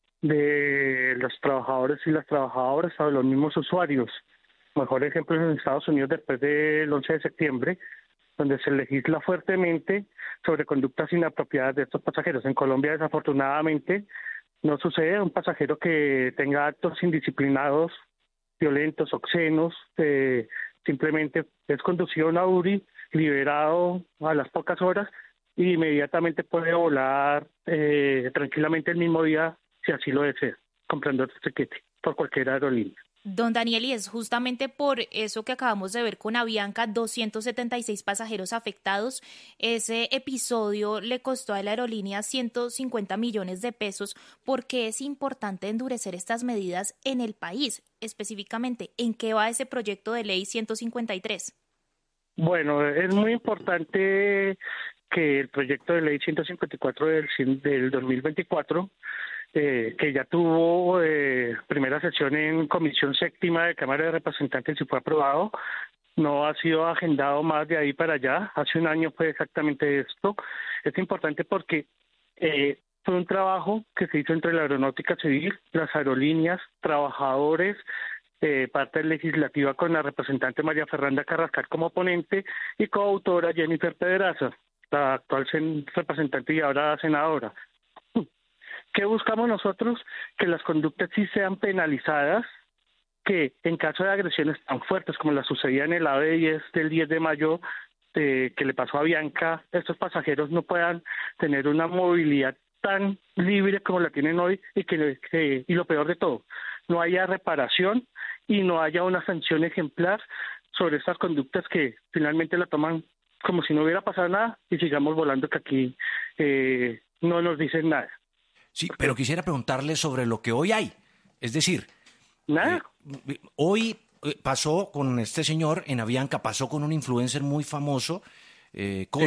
de los trabajadores y las trabajadoras, a los mismos usuarios. Mejor ejemplo es en Estados Unidos después del once de septiembre, donde se legisla fuertemente sobre conductas inapropiadas de estos pasajeros. En Colombia, desafortunadamente, no sucede. Un pasajero que tenga actos indisciplinados, violentos, obscenos, eh, simplemente es conducido a una U R I, liberado a las pocas horas y inmediatamente puede volar eh, tranquilamente el mismo día, si así lo desea, comprando el tiquete por cualquier aerolínea. Don Daniel, y es justamente por eso que acabamos de ver con Avianca, doscientos setenta y seis pasajeros afectados. Ese episodio le costó a la aerolínea ciento cincuenta millones de pesos. ¿Por qué es importante endurecer estas medidas en el país? Específicamente, ¿en qué va ese proyecto de ley ciento cincuenta y tres? Bueno, es muy importante que el proyecto de ley ciento cincuenta y cuatro del, del dos mil veinticuatro, Eh, que ya tuvo eh, primera sesión en Comisión Séptima de Cámara de Representantes y fue aprobado, no ha sido agendado más de ahí para allá. Hace un año fue exactamente esto. Es importante porque eh, fue un trabajo que se hizo entre la aeronáutica civil, las aerolíneas, trabajadores eh, parte legislativa con la representante María Fernanda Carrascal como ponente y coautora Jennifer Pedraza, la actual sen- representante y ahora senadora. ¿Qué buscamos nosotros? Que las conductas sí sean penalizadas, que en caso de agresiones tan fuertes como la sucedía en el A V diez del diez de mayo, eh, que le pasó a Bianca, estos pasajeros no puedan tener una movilidad tan libre como la tienen hoy y que, que y lo peor de todo, no haya reparación y no haya una sanción ejemplar sobre estas conductas que finalmente la toman como si no hubiera pasado nada y sigamos volando que aquí eh, no nos dicen nada. Sí, pero quisiera preguntarle sobre lo que hoy hay. Es decir, nada. Eh, hoy pasó con este señor en Avianca, pasó con un influencer muy famoso, eh, Cosmo,